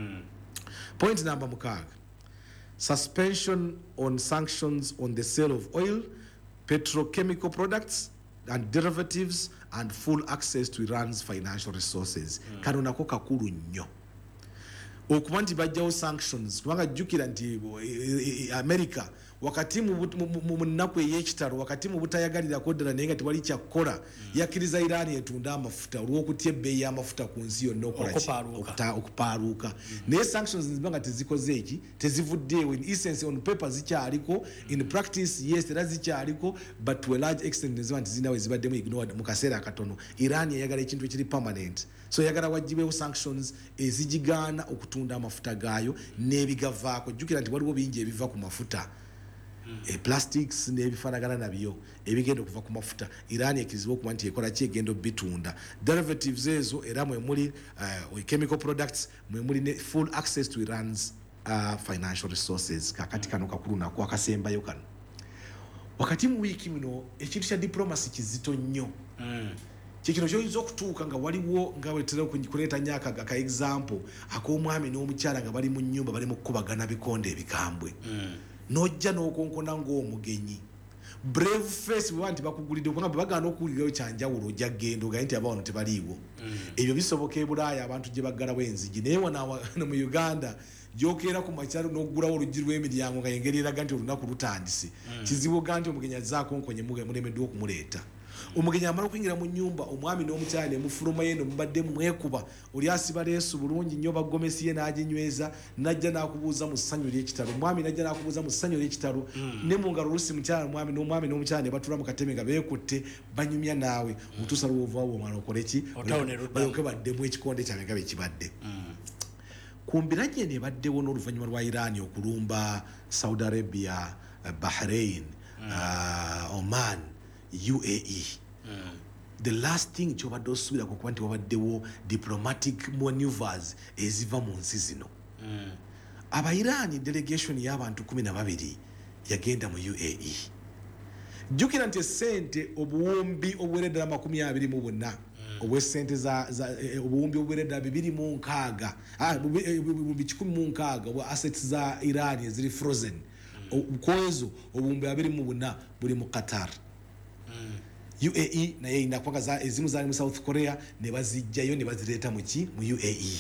point number 6 suspension on sanctions on the sale of oil petrochemical products and derivatives and full access to Iran's financial resources kano nako kakulu nnyo okuba nti bajjawo sanctions kubanga jjukira nti America wakati mu nnaku ey'ekitalo wakati mu butayagalirako ddala naye nga tewali kyakkola yakkiriza Iran etunda amafuta olw'okutya ebbeeyi y'amafuta ku nsi yonna okupaaluuka naye sanctions ziba nga tezikoze eki tezivuddeewo in essence on paper zikyaliko in practice yes era zikyaliko but to a large extent neziba nti zinawe zibaddemu ignored mu kaseera akatono Iran yayagala ekintu ekiri permanent so yagala wajjibeewo sanctions ezigigaana okutunda amafuta gaayo n'ebigavaako jjukira nti waliwo bingi ebiva ku mafuta plastics n'ebifaanagana nabyo ebigenda okuva ku mafuta Iran ekirizibwa okuba nti ekola ki egenda obitunda derivatives ezo era mwe muli chemical products mwe muli ne full access to Iran's financial resources kakati kano kakulu nako akasembayo kano wakati mu wiiki muno ekintu kya diplomacy kizito nnyo kikino kyoyinza okutuuka nga waliwo nga wetera kuleeta nyaka ka example ak'omwami n'omukyala nga bali mu nnyumba bali mu kkubagana bikonde ebikambwe nojja n'okonkona ng'omugenyi brave face bwe nti bakugulidde kubanga bagana okuwulirayo kyanjawulo ojja genda ogaye nti abawano tebaliiwo ebyo bisoboka e Bulaaya abantu gye baggalawo enzigi naye wano mu Uganda gyokeera ku makyalo n'oggulawo oluggi lw'emiryango nga yengeri eraga nti olunaku lutandise kizibu ga nti omugenyi azaakonkonye mulemeddwa okumuleeta omugenyi amala okuyingira mu nnyumba omwami n'omukyala ne mufuluma ye mubadde mwekuba oli asiba leesu bulungi nnyo bagomesi ye n'aginyweza najja n'akubuuza mu ssanyu ly'ekitalo omwami najja n'akubuuza mu ssanyu ly'ekitalo ne mu ngalo olusi mukyala omwami n'omukyala ne batula mu kateme nga beekutte banyumya naawe otuusa lw'ovaawo omala okole ki balyoke baddemu ekikonde kyange nga bwe kibadde ku mbiranye nebaddewo n'oluvannyuma lwa Iran okulumba Saudi Arabia Bahrain Oman UAE the last thing kyobadde osubira kukuba nti wabaddewo diplomatic maneuvers eziva mu nsi zino aba-Iran delegation y'abantu 12 yagenda mu UAE jjukira nti essente obuwumbi obuwereddala 24 obw'essente obuwumbi obuweredde 2.6 1,016 obwa assets za Iran eziri frozen kwezo obuwumbi 24 buli mu Qatar. UAE naye ina kwanga ezimu zali mu South Korea ne bazijjayo ne bazireeta mu UAE.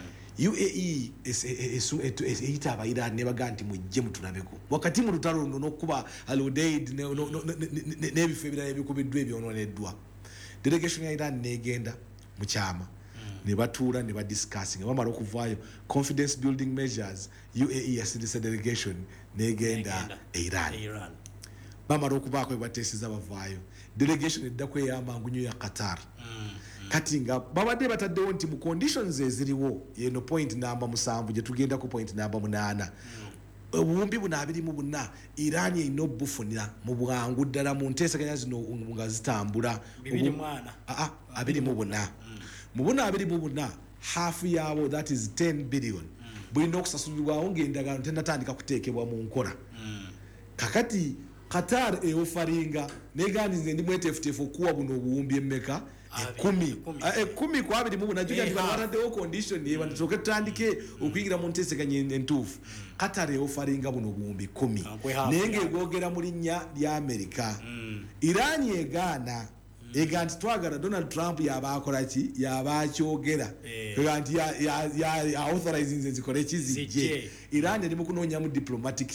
UAE eyita abayirani ne baga nti mujje mutulabeko wakati mu lutalo luno n'okuba Al-Udeid n'ebifo ebirala ebikubiddwa ebyononeddwa. Delegation ya Iran negenda mu kyama ne batuula ne badiscussing bamala okuvaayo confidence building measures. UAE yasindise delegation negenda Iran bamala okubaako ebateesiza bavaayo delegation edda kweyamba ngunyo ya Qatar. Kati nga babadde bataddewo nti mu conditions eziriwo yeno point namba 7 gye tugenda ku point namba 8 obuwumbi buno 24 Iran erina obufunira mu bwangu ddala mu nteesaganya zino nga zitambula 24 mu buno 24 half yabo that is 10 billion bulina okusasulirwawo ng'endagaano tennatandika kuteekebwa mu nkola. Kakati Qatar eofaringa neganize ndi mwetefutefu okuwa buno obuwumbi emmeka 10 kwa 24 najuga ndi barataddewo condition ye bantuke tutandike okuyingira mu nteeseganya entuufu. Qatar eofaringa buno obuwumbi 10 naye ng'egwogera mu linnya lya Amerika. Iran egaana ega nti twagala Donald Trump yabaakola ki yabaakyogera ega nti ya authorizing zikole kizijje. Iran eri mu kunoonya mu diplomatic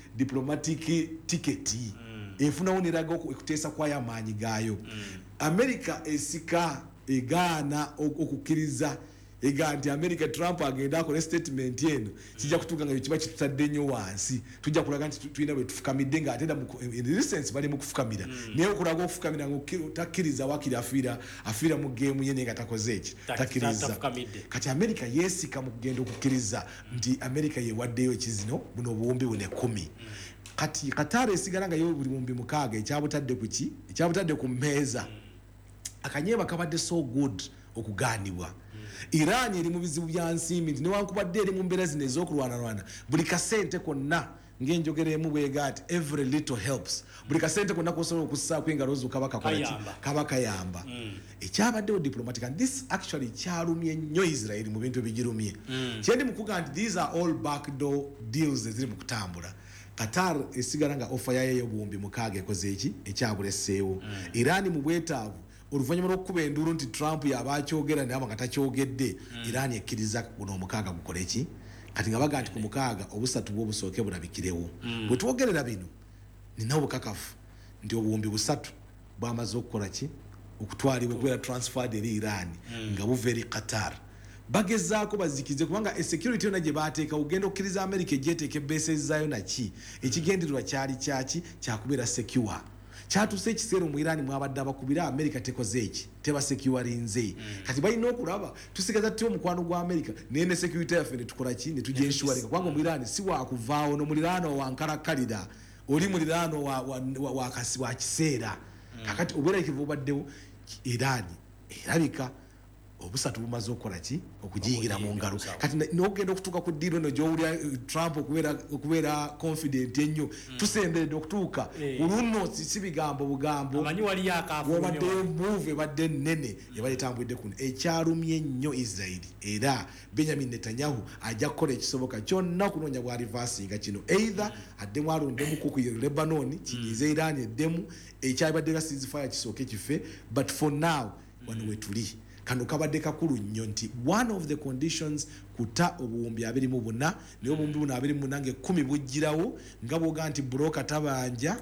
ticket efuna woneraga okuteesa kwa y'amaanyi gaayo. America esika egaana okukkiriza ega nti America Trump agenda akola statement eno kijja kutuuka nga kiba kitutadde nnyo wansi tujja kulaga nti tulina bwe tufukamidde nga atenda in resistance bali mu kufukamira naye okulaga okufukamira ng'otakkiriza wakiri afiira mu geemu ye nga takoze eki takkiriza. Kati America yeesika mu kugenda okukkiriza nti America yeewaddeyo ekizino buno obuwumbi bune 10. Kati Qatar esigala nga yo buli buwumbi 6 ekyabutadde ku ki ekyabutadde ku mmeeza akanyeeba kabadde so good okugaanibwa. Iran eri mu bizibu bya nsimbi nti newankubadde eri mu mbeera zino ez'okulwanalwana buli kasente konna ng'enjogera emu bwegati every little helps. Buli kasente konna kosobola okussaako engalo zo kaba kayamba. Ekyabaddewo diplomatic and this actually kyalumye nnyo Israel mu bintu ebigirumye. Kyendi mu kuga nti these are all backdoor deals eziri mu kutambula. Qatar esigala nga offer yayo obuwumbi 6 ekoze eki ekyabuleseewo. Iran mu bwetaavu oluvannyuma lw'okukuba enduulu nti Trump yabaakyogera naye nga takyogedde Iran ekkiriza buno 6 gukole ki kati nga baga nti ku 6 obusatu bw'obusooke bulabikirewo. Bwe twogerera bino nina obukakafu nti obuwumbi 3 bwamaze okukola ki okutwalibwa okubeera transferred eri Iran nga buva eri Qatar. Bagezaako bazikize kubanga security yonna gye baateeka ugenda okkiriza America egyeteeka bases zaayo naki ekigendererwa kyali kyaki kyakubeera secure. Kyatuuse ekiseera mu Iran mwabadde abakubira America tekoze eki teba securinze. Kati balina okulaba tusigaza tutyo omukwano gwa America naye ne security yaffe ne tukola ki ne tujja enshuwalinga kubanga mu Iran si wakuvaawo n'omuliraano wankalakalira oli muliraano wa kiseera. Kakati obwerekevu obaddewo Iran erabika obusatu bumaze okukola ki okugiyingira mu ngalo. Kati n'ogenda okutuuka ku ddiiro no gy'owulira Trump okubeera confident ennyo tusemberedde okutuuka oluno si bigambo bugambo wabaddeyo move ebadde nnene ebalitambulidde kuno ekyalumye nnyo Israel era Benjamin Netanyahu ajja kukola ekisoboka kyonna okunoonya bwa reversinga kino either addemu alondemuko ku Lebanon kinyize Iran eddemu ekyabadde ga ceasefire kisooke kife but for now wano wetuli kano kabadde kakulu nnyo nti one of the conditions kuta obuwumbi 24 naye obuwumbi buno 24 nge 10 bujjirawo nga bwoga nti broka tabanja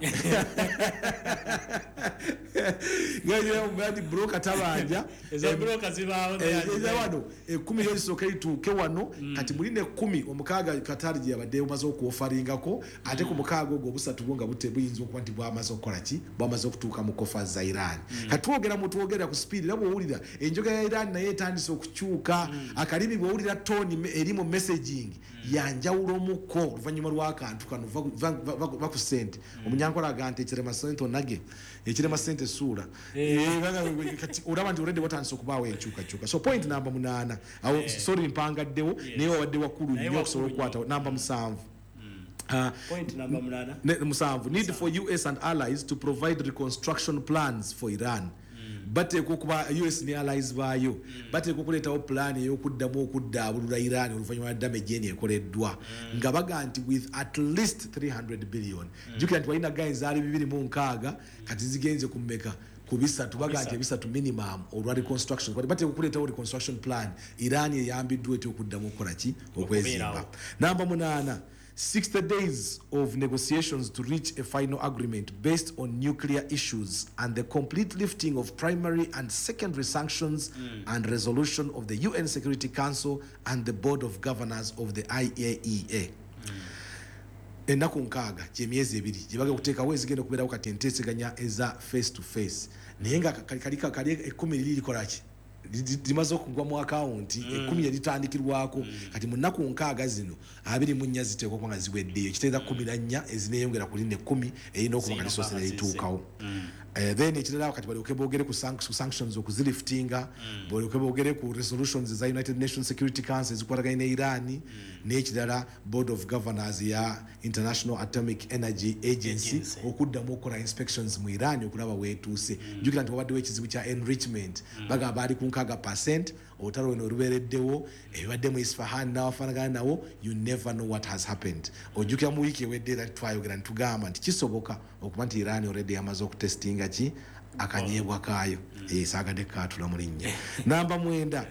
ngati broka tabanja ezo broka zibaawo wano 10 yosooka ituuke wano kati muline 10 omukaaga Qatar gye yabadde omaze okuofaringako ate ku mukaaga ogwo obusatu bwo nga buyinza okuba nti bwamaze okukola ki bwamaze okutuuka mu kofa za Iran. Kati twogera ku speed nabwo owulira enjogera ya Iran naye etandise okukyuka akalimi bw'owulira toni eri mu messaging yanjawulo muko oluvannyuma lw'akantu kano va ku sente omunyankola agante ekirema sente onage ekirema sente suula kati olaba nti already watandise okubaawo enkyukakyuka. So point namba 8 awo sorry mpangaddewo naye wabadde wakulu nnyo okusobola okukwata namba 7. Point number 8 need for US and allies to provide reconstruction plans for Iran. bateekwa okuba US ne allies baayo bateekwa okuleetawo pulaani ey'okuddamu okuddaabulula Iran oluvannyuma lwa damage eno ekoleddwa nga baga nti with at least 300 billion jjukira nti walina gains zaali 2.6 kati zigenze ku mmeka ku bisatu baga nti ebisatu minimum olwa reconstruction kati bateekwa okuleetawo reconstruction plan Iran eyambiddwa eti okuddamu okukola ki okwezimba. Namba 8 60 days of negotiations to reach a final agreement based on nuclear issues and the complete lifting of primary and secondary sanctions and resolution of the UN Security Council and the Board of Governors of the IAEA. Ennaku 6 gy'emyezi 2 gye baga kuteekawo ezigenda okubeerawo kati enteeseganya eza face to face naye nga kali 10 liri likolaki limaze okugwa mu akawunti 10 yalitandikirwako kati mu nnaku 6 zino 24 ziteekwa okuba nga ziweddeyo kitegeeza 14 ezineeyongera ku lino 10 erina okuba nga lisoose lituukawo. Then ekirala kati balyoke boogere ku sanctions okuziliftinga balyoke boogere ku resolutions za United Nations Security Council ezikwataganye ne Iran n'ekirala Board of Governors ya International Atomic Energy Agency okuddamu okukola inspections mu Iran okulaba weetuuse. Jjukira nti wabaddewo ekizibu kya enrichment bagamba baali ku 6% olutalo luno olubeereddewo ebibadde mu Isfahan n'abafaanagana nawo you never know what has happened. Ojjukira mu wiiki ewedde era twayogera ntugamba nti kisoboka okuba nti Iran already yamaze okutestinga ki akanyeebwa kaayo saagadde kaatula mu linnya. Namba 9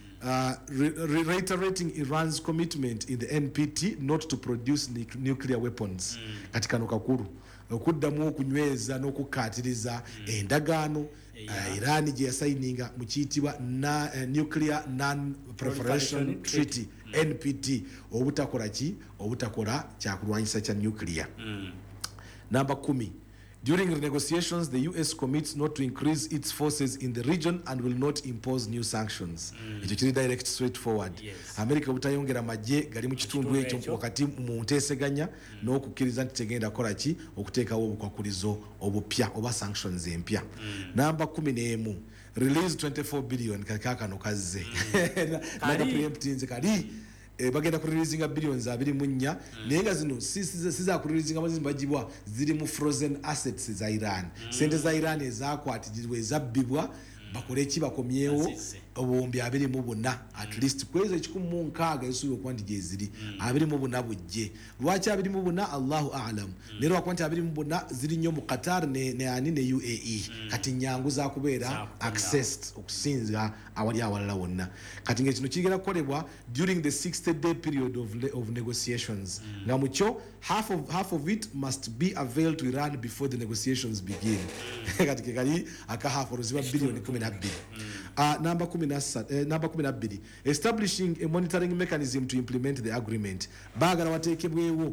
reiterating Iran's commitment in the NPT not to produce nuclear weapons. Kati kano kakulu okuddamu okunyweza n'okukkaatiriza endagaano Iran gye yasayininga mu kiyitibwa Nuclear Non-Proliferation Treaty NPT obutakola ki obutakola kyakulwanyisa kya nuclear. Number 10 during the negotiations the US commits not to increase its forces in the region and will not impose new sanctions. Ekyo kiri direct straightforward. America butayongera majje gali mu kitundu ekyo wakati mu nteeseganya n'okukkiriza nti tegenda kola ki okuteekawo obukwakulizo obupya oba sanctions empya. Namba 11 release 24 billion kakano kazze naga preemptinze kali bagenda kureleasinga billions 24 naye nga zino siza kureleasinga mazimba bagibwa ziri mu frozen assets za Iran. Sente za Iran ezakwatirirwa ezabbibwa bakole ki bakomyewo obombi 24 at least kweza 16 esuubira okuba nti gye ziri 24 bujje. Lwaki 24 Allahu a'lam lero akuba nti 24 ziri nnyo mu Qatar ne UAE kati nyangu za kubeera accessed okusinza awali awalala wonna. Kati ng'ekino kigenda kukolebwa during the 60-day period of negotiations nga mukyo half of it must be availed to Iran before the negotiations begin. Kati kekali aka half oluziba billion 12. Number 12 establishing a monitoring mechanism to implement the agreement. Baagala wateekebwewo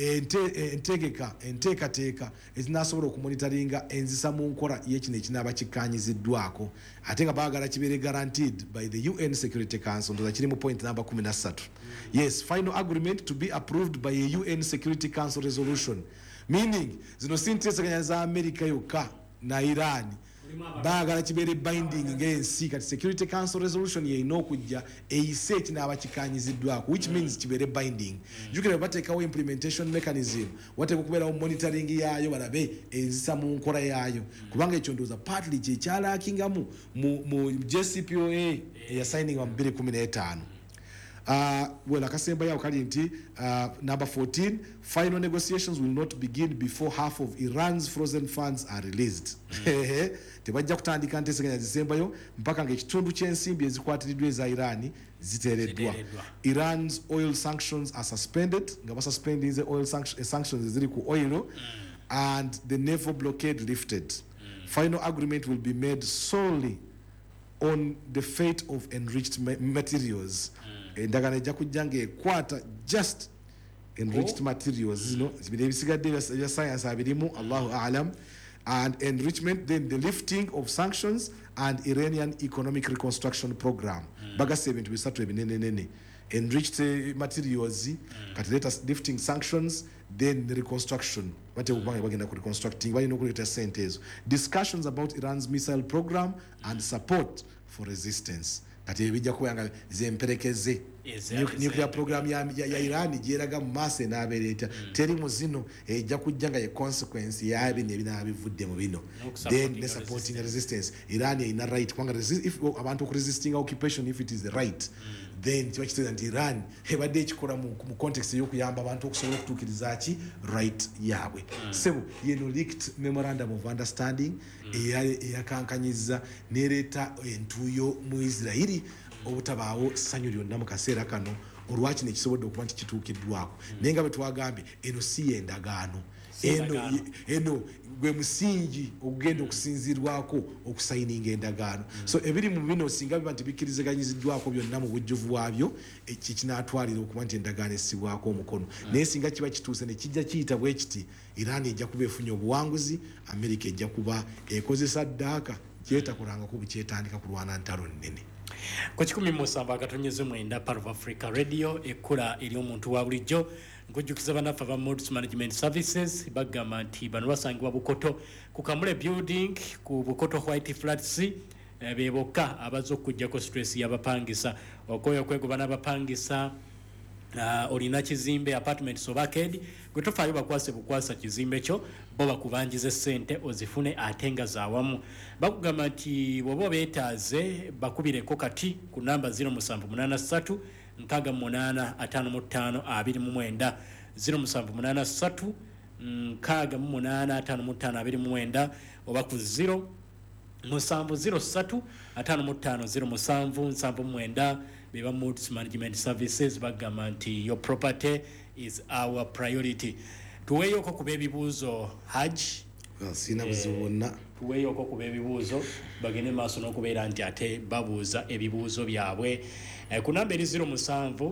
enteekateeka ezinasobola okumonitoringa enzisa mu nkola y'ekino ekinaaba kikkaanyiziddwako ate nga baagala kibeere guaranteed by the UN Security Council. Ndoza kiri mu point number 13. Yes, final agreement to be approved by a UN Security Council resolution, meaning zino si nteeseganya za America yokka na Iran baagala kibeere binding ng'ensi kati Security Council resolution yeyina okujja eyise ekinaaba kikkaanyiziddwako which means kibeere binding. Jjukira bateekawo implementation mechanism wateeka okubeerawo monitoring yaayo balabe enzisa mu nkola yaayo kubanga ekyo ndowooza partly kyekyalaakingamu mu JCPOA eyasigninga mu 2015. Well, akasemba yao kali nti number 14 final negotiations will not begin before half of Iran's frozen funds are released. Tebajja kutandika nteeseganya zisembayo mpaka ng'ekitundu ky'ensimbi ezikwatiridwa eza Iran ziteereddwa. Iran's oil sanctions are suspended nga basuspendinze oil sanctions eziri ku oil and the naval blockade lifted. Final agreement will be made solely on the fate of enriched materials. Endagano ejja kujja ng'ekwata just enriched materials zino zibiri ebisigadde ebya science abirimu Allahu a'lam and enrichment, then the lifting of sanctions and Iranian economic reconstruction program. Bagase ebintu bisatu ebinenenene enriched materials kati let us lifting sanctions then the reconstruction bate kubanga bagenda ku reconstructing balina okuleta sente ezo discussions about Iran's missile program and support for resistance. kati ebijja kubanga zemperekeze nuclear program ya Iran gyeraga mu maaso n'abereeta teri mu zino ejja kujja nga ye consequence ya bino ebinabivudde mu bino then the supporting resistance Iran ina right kwanga if abantu resisting occupation if it is the right then kiba kiteza nti Iran ebadde ekikola mu context y'okuyamba abantu okusobola okutuukiriza ki right yaabwe sebo yeno leaked memorandum of understanding eyakankanyiza nereeta entuuyo mu Israeli obutabaawo ssanyu lyonna mu kaseera kano olwaki nekisobodde okuba nti kituukiddwako naye nga bwe twagambye eno si yendagaano eno gwe musingi ogenda okusinzirwako okusayininga endagaano so ebiri mu bino singa biba nti bikkirizaganyiziddwako byonna mu bujjuvu bwabyo kikinatwalira okuba nti endagaano essibwako omukono naye singa kiba kituuse ne kijja kiyita bwe kiti Iran ejja kuba efunye obuwanguzi Amerika ejja kuba ekozesa ddaaka kyetakolangako bukyetandika kulwana ntalo nnene ku 17 Part of Africa Radio ekula eri omuntu wa bulijjo nkujjukiza bannaffe aba Moods Management Services bagamba nti bano basangibwa Bukoto ku Kamule Building ku Bukoto White Flats beboka abazo okujjako stress y'abapangisa okoyo kwegoba n'abapangisa olina kizimbe apartments obakedi gwe tofaayo bakwase bukwasa kizimbe kyo bo bakubanjize ssente ozifune atenga zaawamu bakugamba nti bwoba beetaaze bakubireko kati ku namba 0783 6855529 0783 6855529 oba ku 0703 55007 beba Moods Management Services bagamba nti your property is our priority. Tuweyoko kuba ebibuuzo Haj sina buzibu bonna tuweyoko kuba ebibuuzo bagende maaso n'okubeera nti ate babuuza ebibuuzo byabwe ku namba eri 07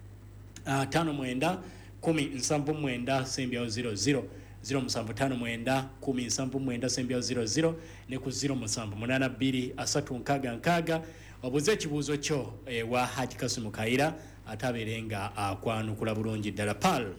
59 10 sembyawo 00 0759 10 sembyawo 00 ne ku 0782 366 obuze ekibuuzo kyo wa Haji Kasimu Kaira ataberenga akwanukula bulungi ddala pal.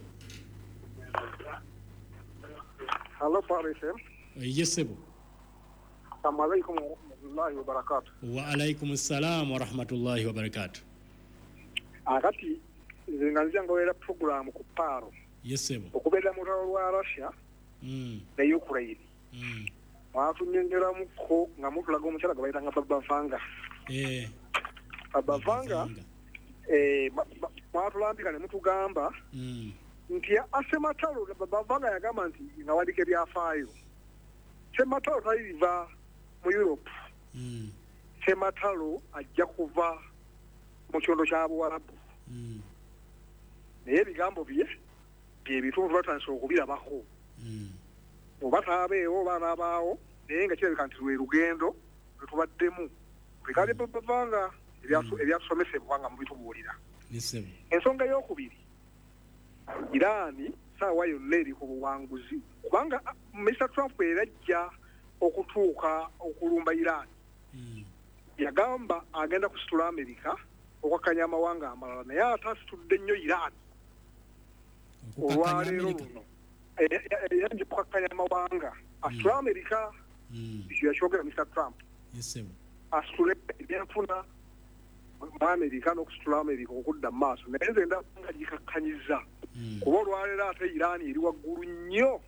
Hello Parisem. Yes sebo. Assalamu alaikum wa rahmatullahi wa barakatuh. Wa alaikum assalam wa rahmatullahi wa barakatuh. Akati zinganzia ngawera program ku paro. Yes sebo. Okubeda mutalo lwa Russia ne Ukraine. Wafunyengera muko nga mutulaga omukyala gabayita nga Babavanga. Babavanga mwatulambika ne mutugamba nti asematalo Babavanga yagamba nti ngawadike byafaayo sematalo taliva mu Europe sematalo ajja kuva mu kyondo ky'Abuwarabu naye ebigambo bye byebituufu batandise okubirabako oba taabeewo oba naabaawo naye nga kirabika nti lwe lugendo lwe tubaddemu bikali Babavanga ebyatusomesebwa nga mubitubuulira ensonga y'okubiri Irani saawa yonna eri ku buwanguzi kubanga Mr. Trump erajja okutuuka okulumba Irani yagamba agenda kusitula Amerika okwakkanya amawanga amalala naye ate asitudde nnyo Irani olwaleero luno yajja okwakkanya amawanga asitula Amerika ekyo yakyogera Mr. Trump asitule ebyenfuna mu Amerika n'okusitula Amerika okudda mu maaso naye nze ndaba nga gikakkanyiza kuba olwaleero ate Irani eri waggulu nnyo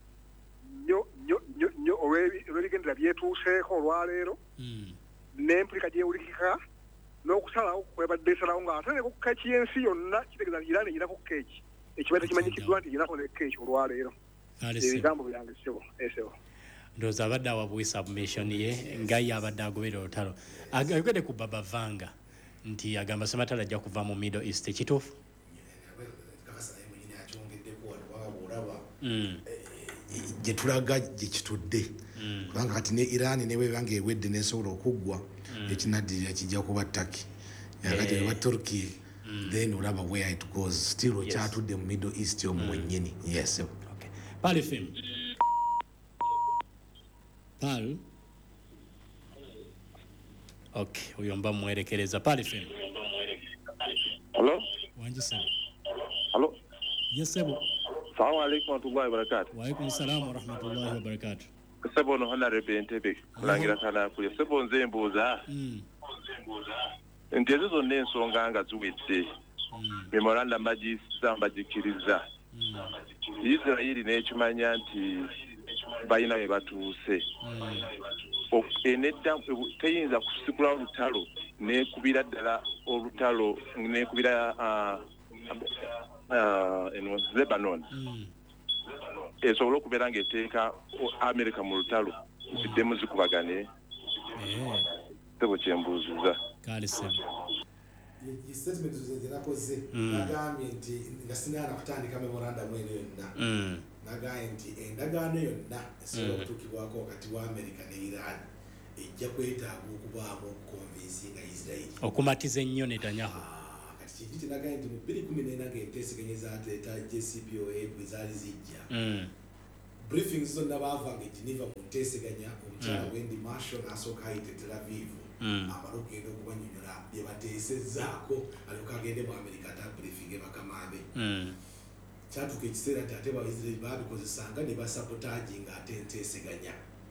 olw'ebigendera byetuuseeko olwaleero n'empulika gyewulikika n'okusalawo kwebadde esalawo ng'ate ne ku keeki y'ensi yonna kitegeeza nti Irani erina ku keeki ekibadde kimanyikiddwa nti erinako ne keeki olwaleero ebigambo byange sebo ndowooza abadde awabuwe submission ye nga ye abadde agobera olutalo ayogedde ku Babavanga nti agamba sematalo ajja kuva mu Middle East ekituufu gye tulaga gye kitudde kubanga kati ne Iran ne bwebanga ewedde nesobola okuggwa ekinaddirira kijja kuba Turkey yakati ne Turkey then olaba where it goes still okyatudde mu Middle East omwo wennyini yes okay pale film pal okay uyomba mwerekereza pale film hello wanjisa hello yes sebo assalamu alaikum wa rahmatullahi wa barakatuh wa alaikum assalam wa rahmatullahi wa barakatuh sebo no honorable Ntebe kulangira kana kuli sebo nze mbuuza nti ezo zonna ensonga nga ziwedde memorandum bagikiriza Israeli n'ekimanya nti balina we batuuse enedda teyinza kusikula olutalo nekubira ddala olutalo nekubira Lebanon esobola okubeera ng'eteeka America mu lutalo ziddemu zikubagane tebo kyembuuziza kale sebo statement zirakoze nagambye nti nga sinana kutandika memorandum eno yonna nagambye nti endagaano yonna esobola okutuukibwako wakati wa America ne Iran ejja kwetaaga okubaamu okukonvinsinga Israel okumatiza ennyo Netanyahu kati kintu kinagambye nti mu 2014 ng'enteeseganya zaateeta JCPOA bwe zaali zijja briefings zonna baavanga e Geneva mu nteeseganya omukyala Wendy Marshall n'asooka ayita Tel Aviv amala okugenda okubanyonyola bye bateesezzaako alyoka agende mu America atabriefinge bakamaabe kyatuuka ekiseera nti ate Baisirairi baabikozesanga ne basabotaginga ate enteeseganya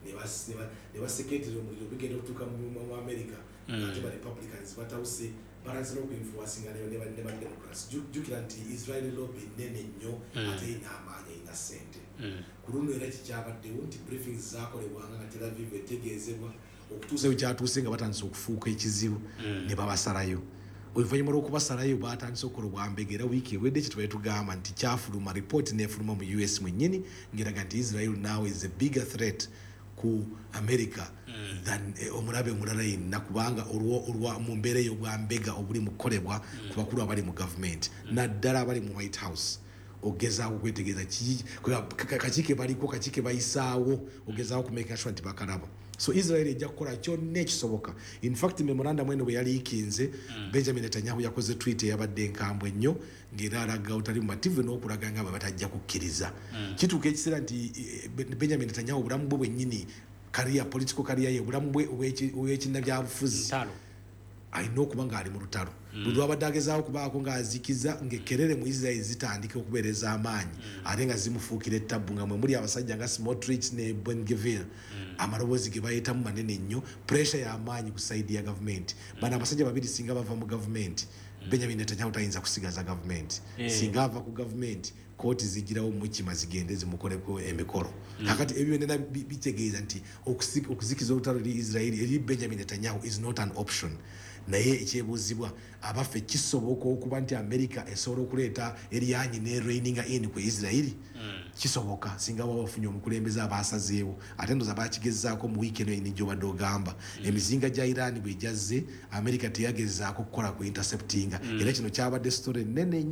ne baseketera omuliro bigenda okutuuka mu America ate ba Republicans batawuse baranze n'okuinfluencinga ne ba Democrats jjukira nti Israeli lobby nnene nnyo ate ina amaanyi ina ssente ku luno era kikyabaddewo nti briefings zaakolebwanga nga Tel Aviv etegeezebwa okutuusa kyatuuse nga batandise okufuuka ekizibu ne babasalayo oluvannyuma lw'okubasalayo batandise okukola obwambega era wiiki ewedde kye tubadde tugamba nti kyafuluma ripooti neefuluma mu US mwennyini ngeraga nti Israel now is a bigger threat ku America than omulabe omulala yenna kubanga olwa mu mbeera ey'obwambega obuli mu kukolebwa ku bakulu abali mu gavumenti naddala abali mu White House ogezaako kwetegeeza kakike baliko kakike bayisaawo ogezaako kumeka sure nti bakalaba so Israel ejja kukola kyonna ekisoboka in fact memorandum eno bwe yali ikinze Benjamin Netanyahu yakoze tweet eyabadde enkambwe ennyo ng'era alaga otali mumativu n'okulaga nga batajja kukkiriza kituuka ekiseera nti Benjamin Netanyahu obulamu bwe bwennyini political career ye obulamu bwe ow'ekinnabyabufuzi alina okuba ng'ali mu lutalo buli lwabadde agezaawo okubaako ng'azikiza ng'ekkerere mu Israel zitandika okubeereza amaanyi ate nga zimufuukira ettabbu nga mwe muli abasajja nga Smotrich ne Ben-Gvir amaloboozi ge bayitamu manene nnyo pressure y'amaanyi ku sayidi ya gavumenti bano abasajja babiri singa bava mu gavumenti Benjamin Netanyahu tayinza kusigaza gavumenti singa ava ku gavumenti kooti zigirawo mukima zigende zimukoleko emikolo kakati ebyo byonna bitegeeza nti okuzikiza olutalo eri Israel eri Benjamin Netanyahu is not an option naye ekyebuuzibwa abaffe kisoboka okuba nti America esobola okuleeta eryanyi ne reininga in ku Israel kisoboka singa bafunye omukulembeze abasazeewo ate ndoza bakigezaako mu wiiki eno enijjo badde ogamba emizinga gya Iran bwe jazze America teyagezaako kukola ku interceptinga era kino kyabadde story nene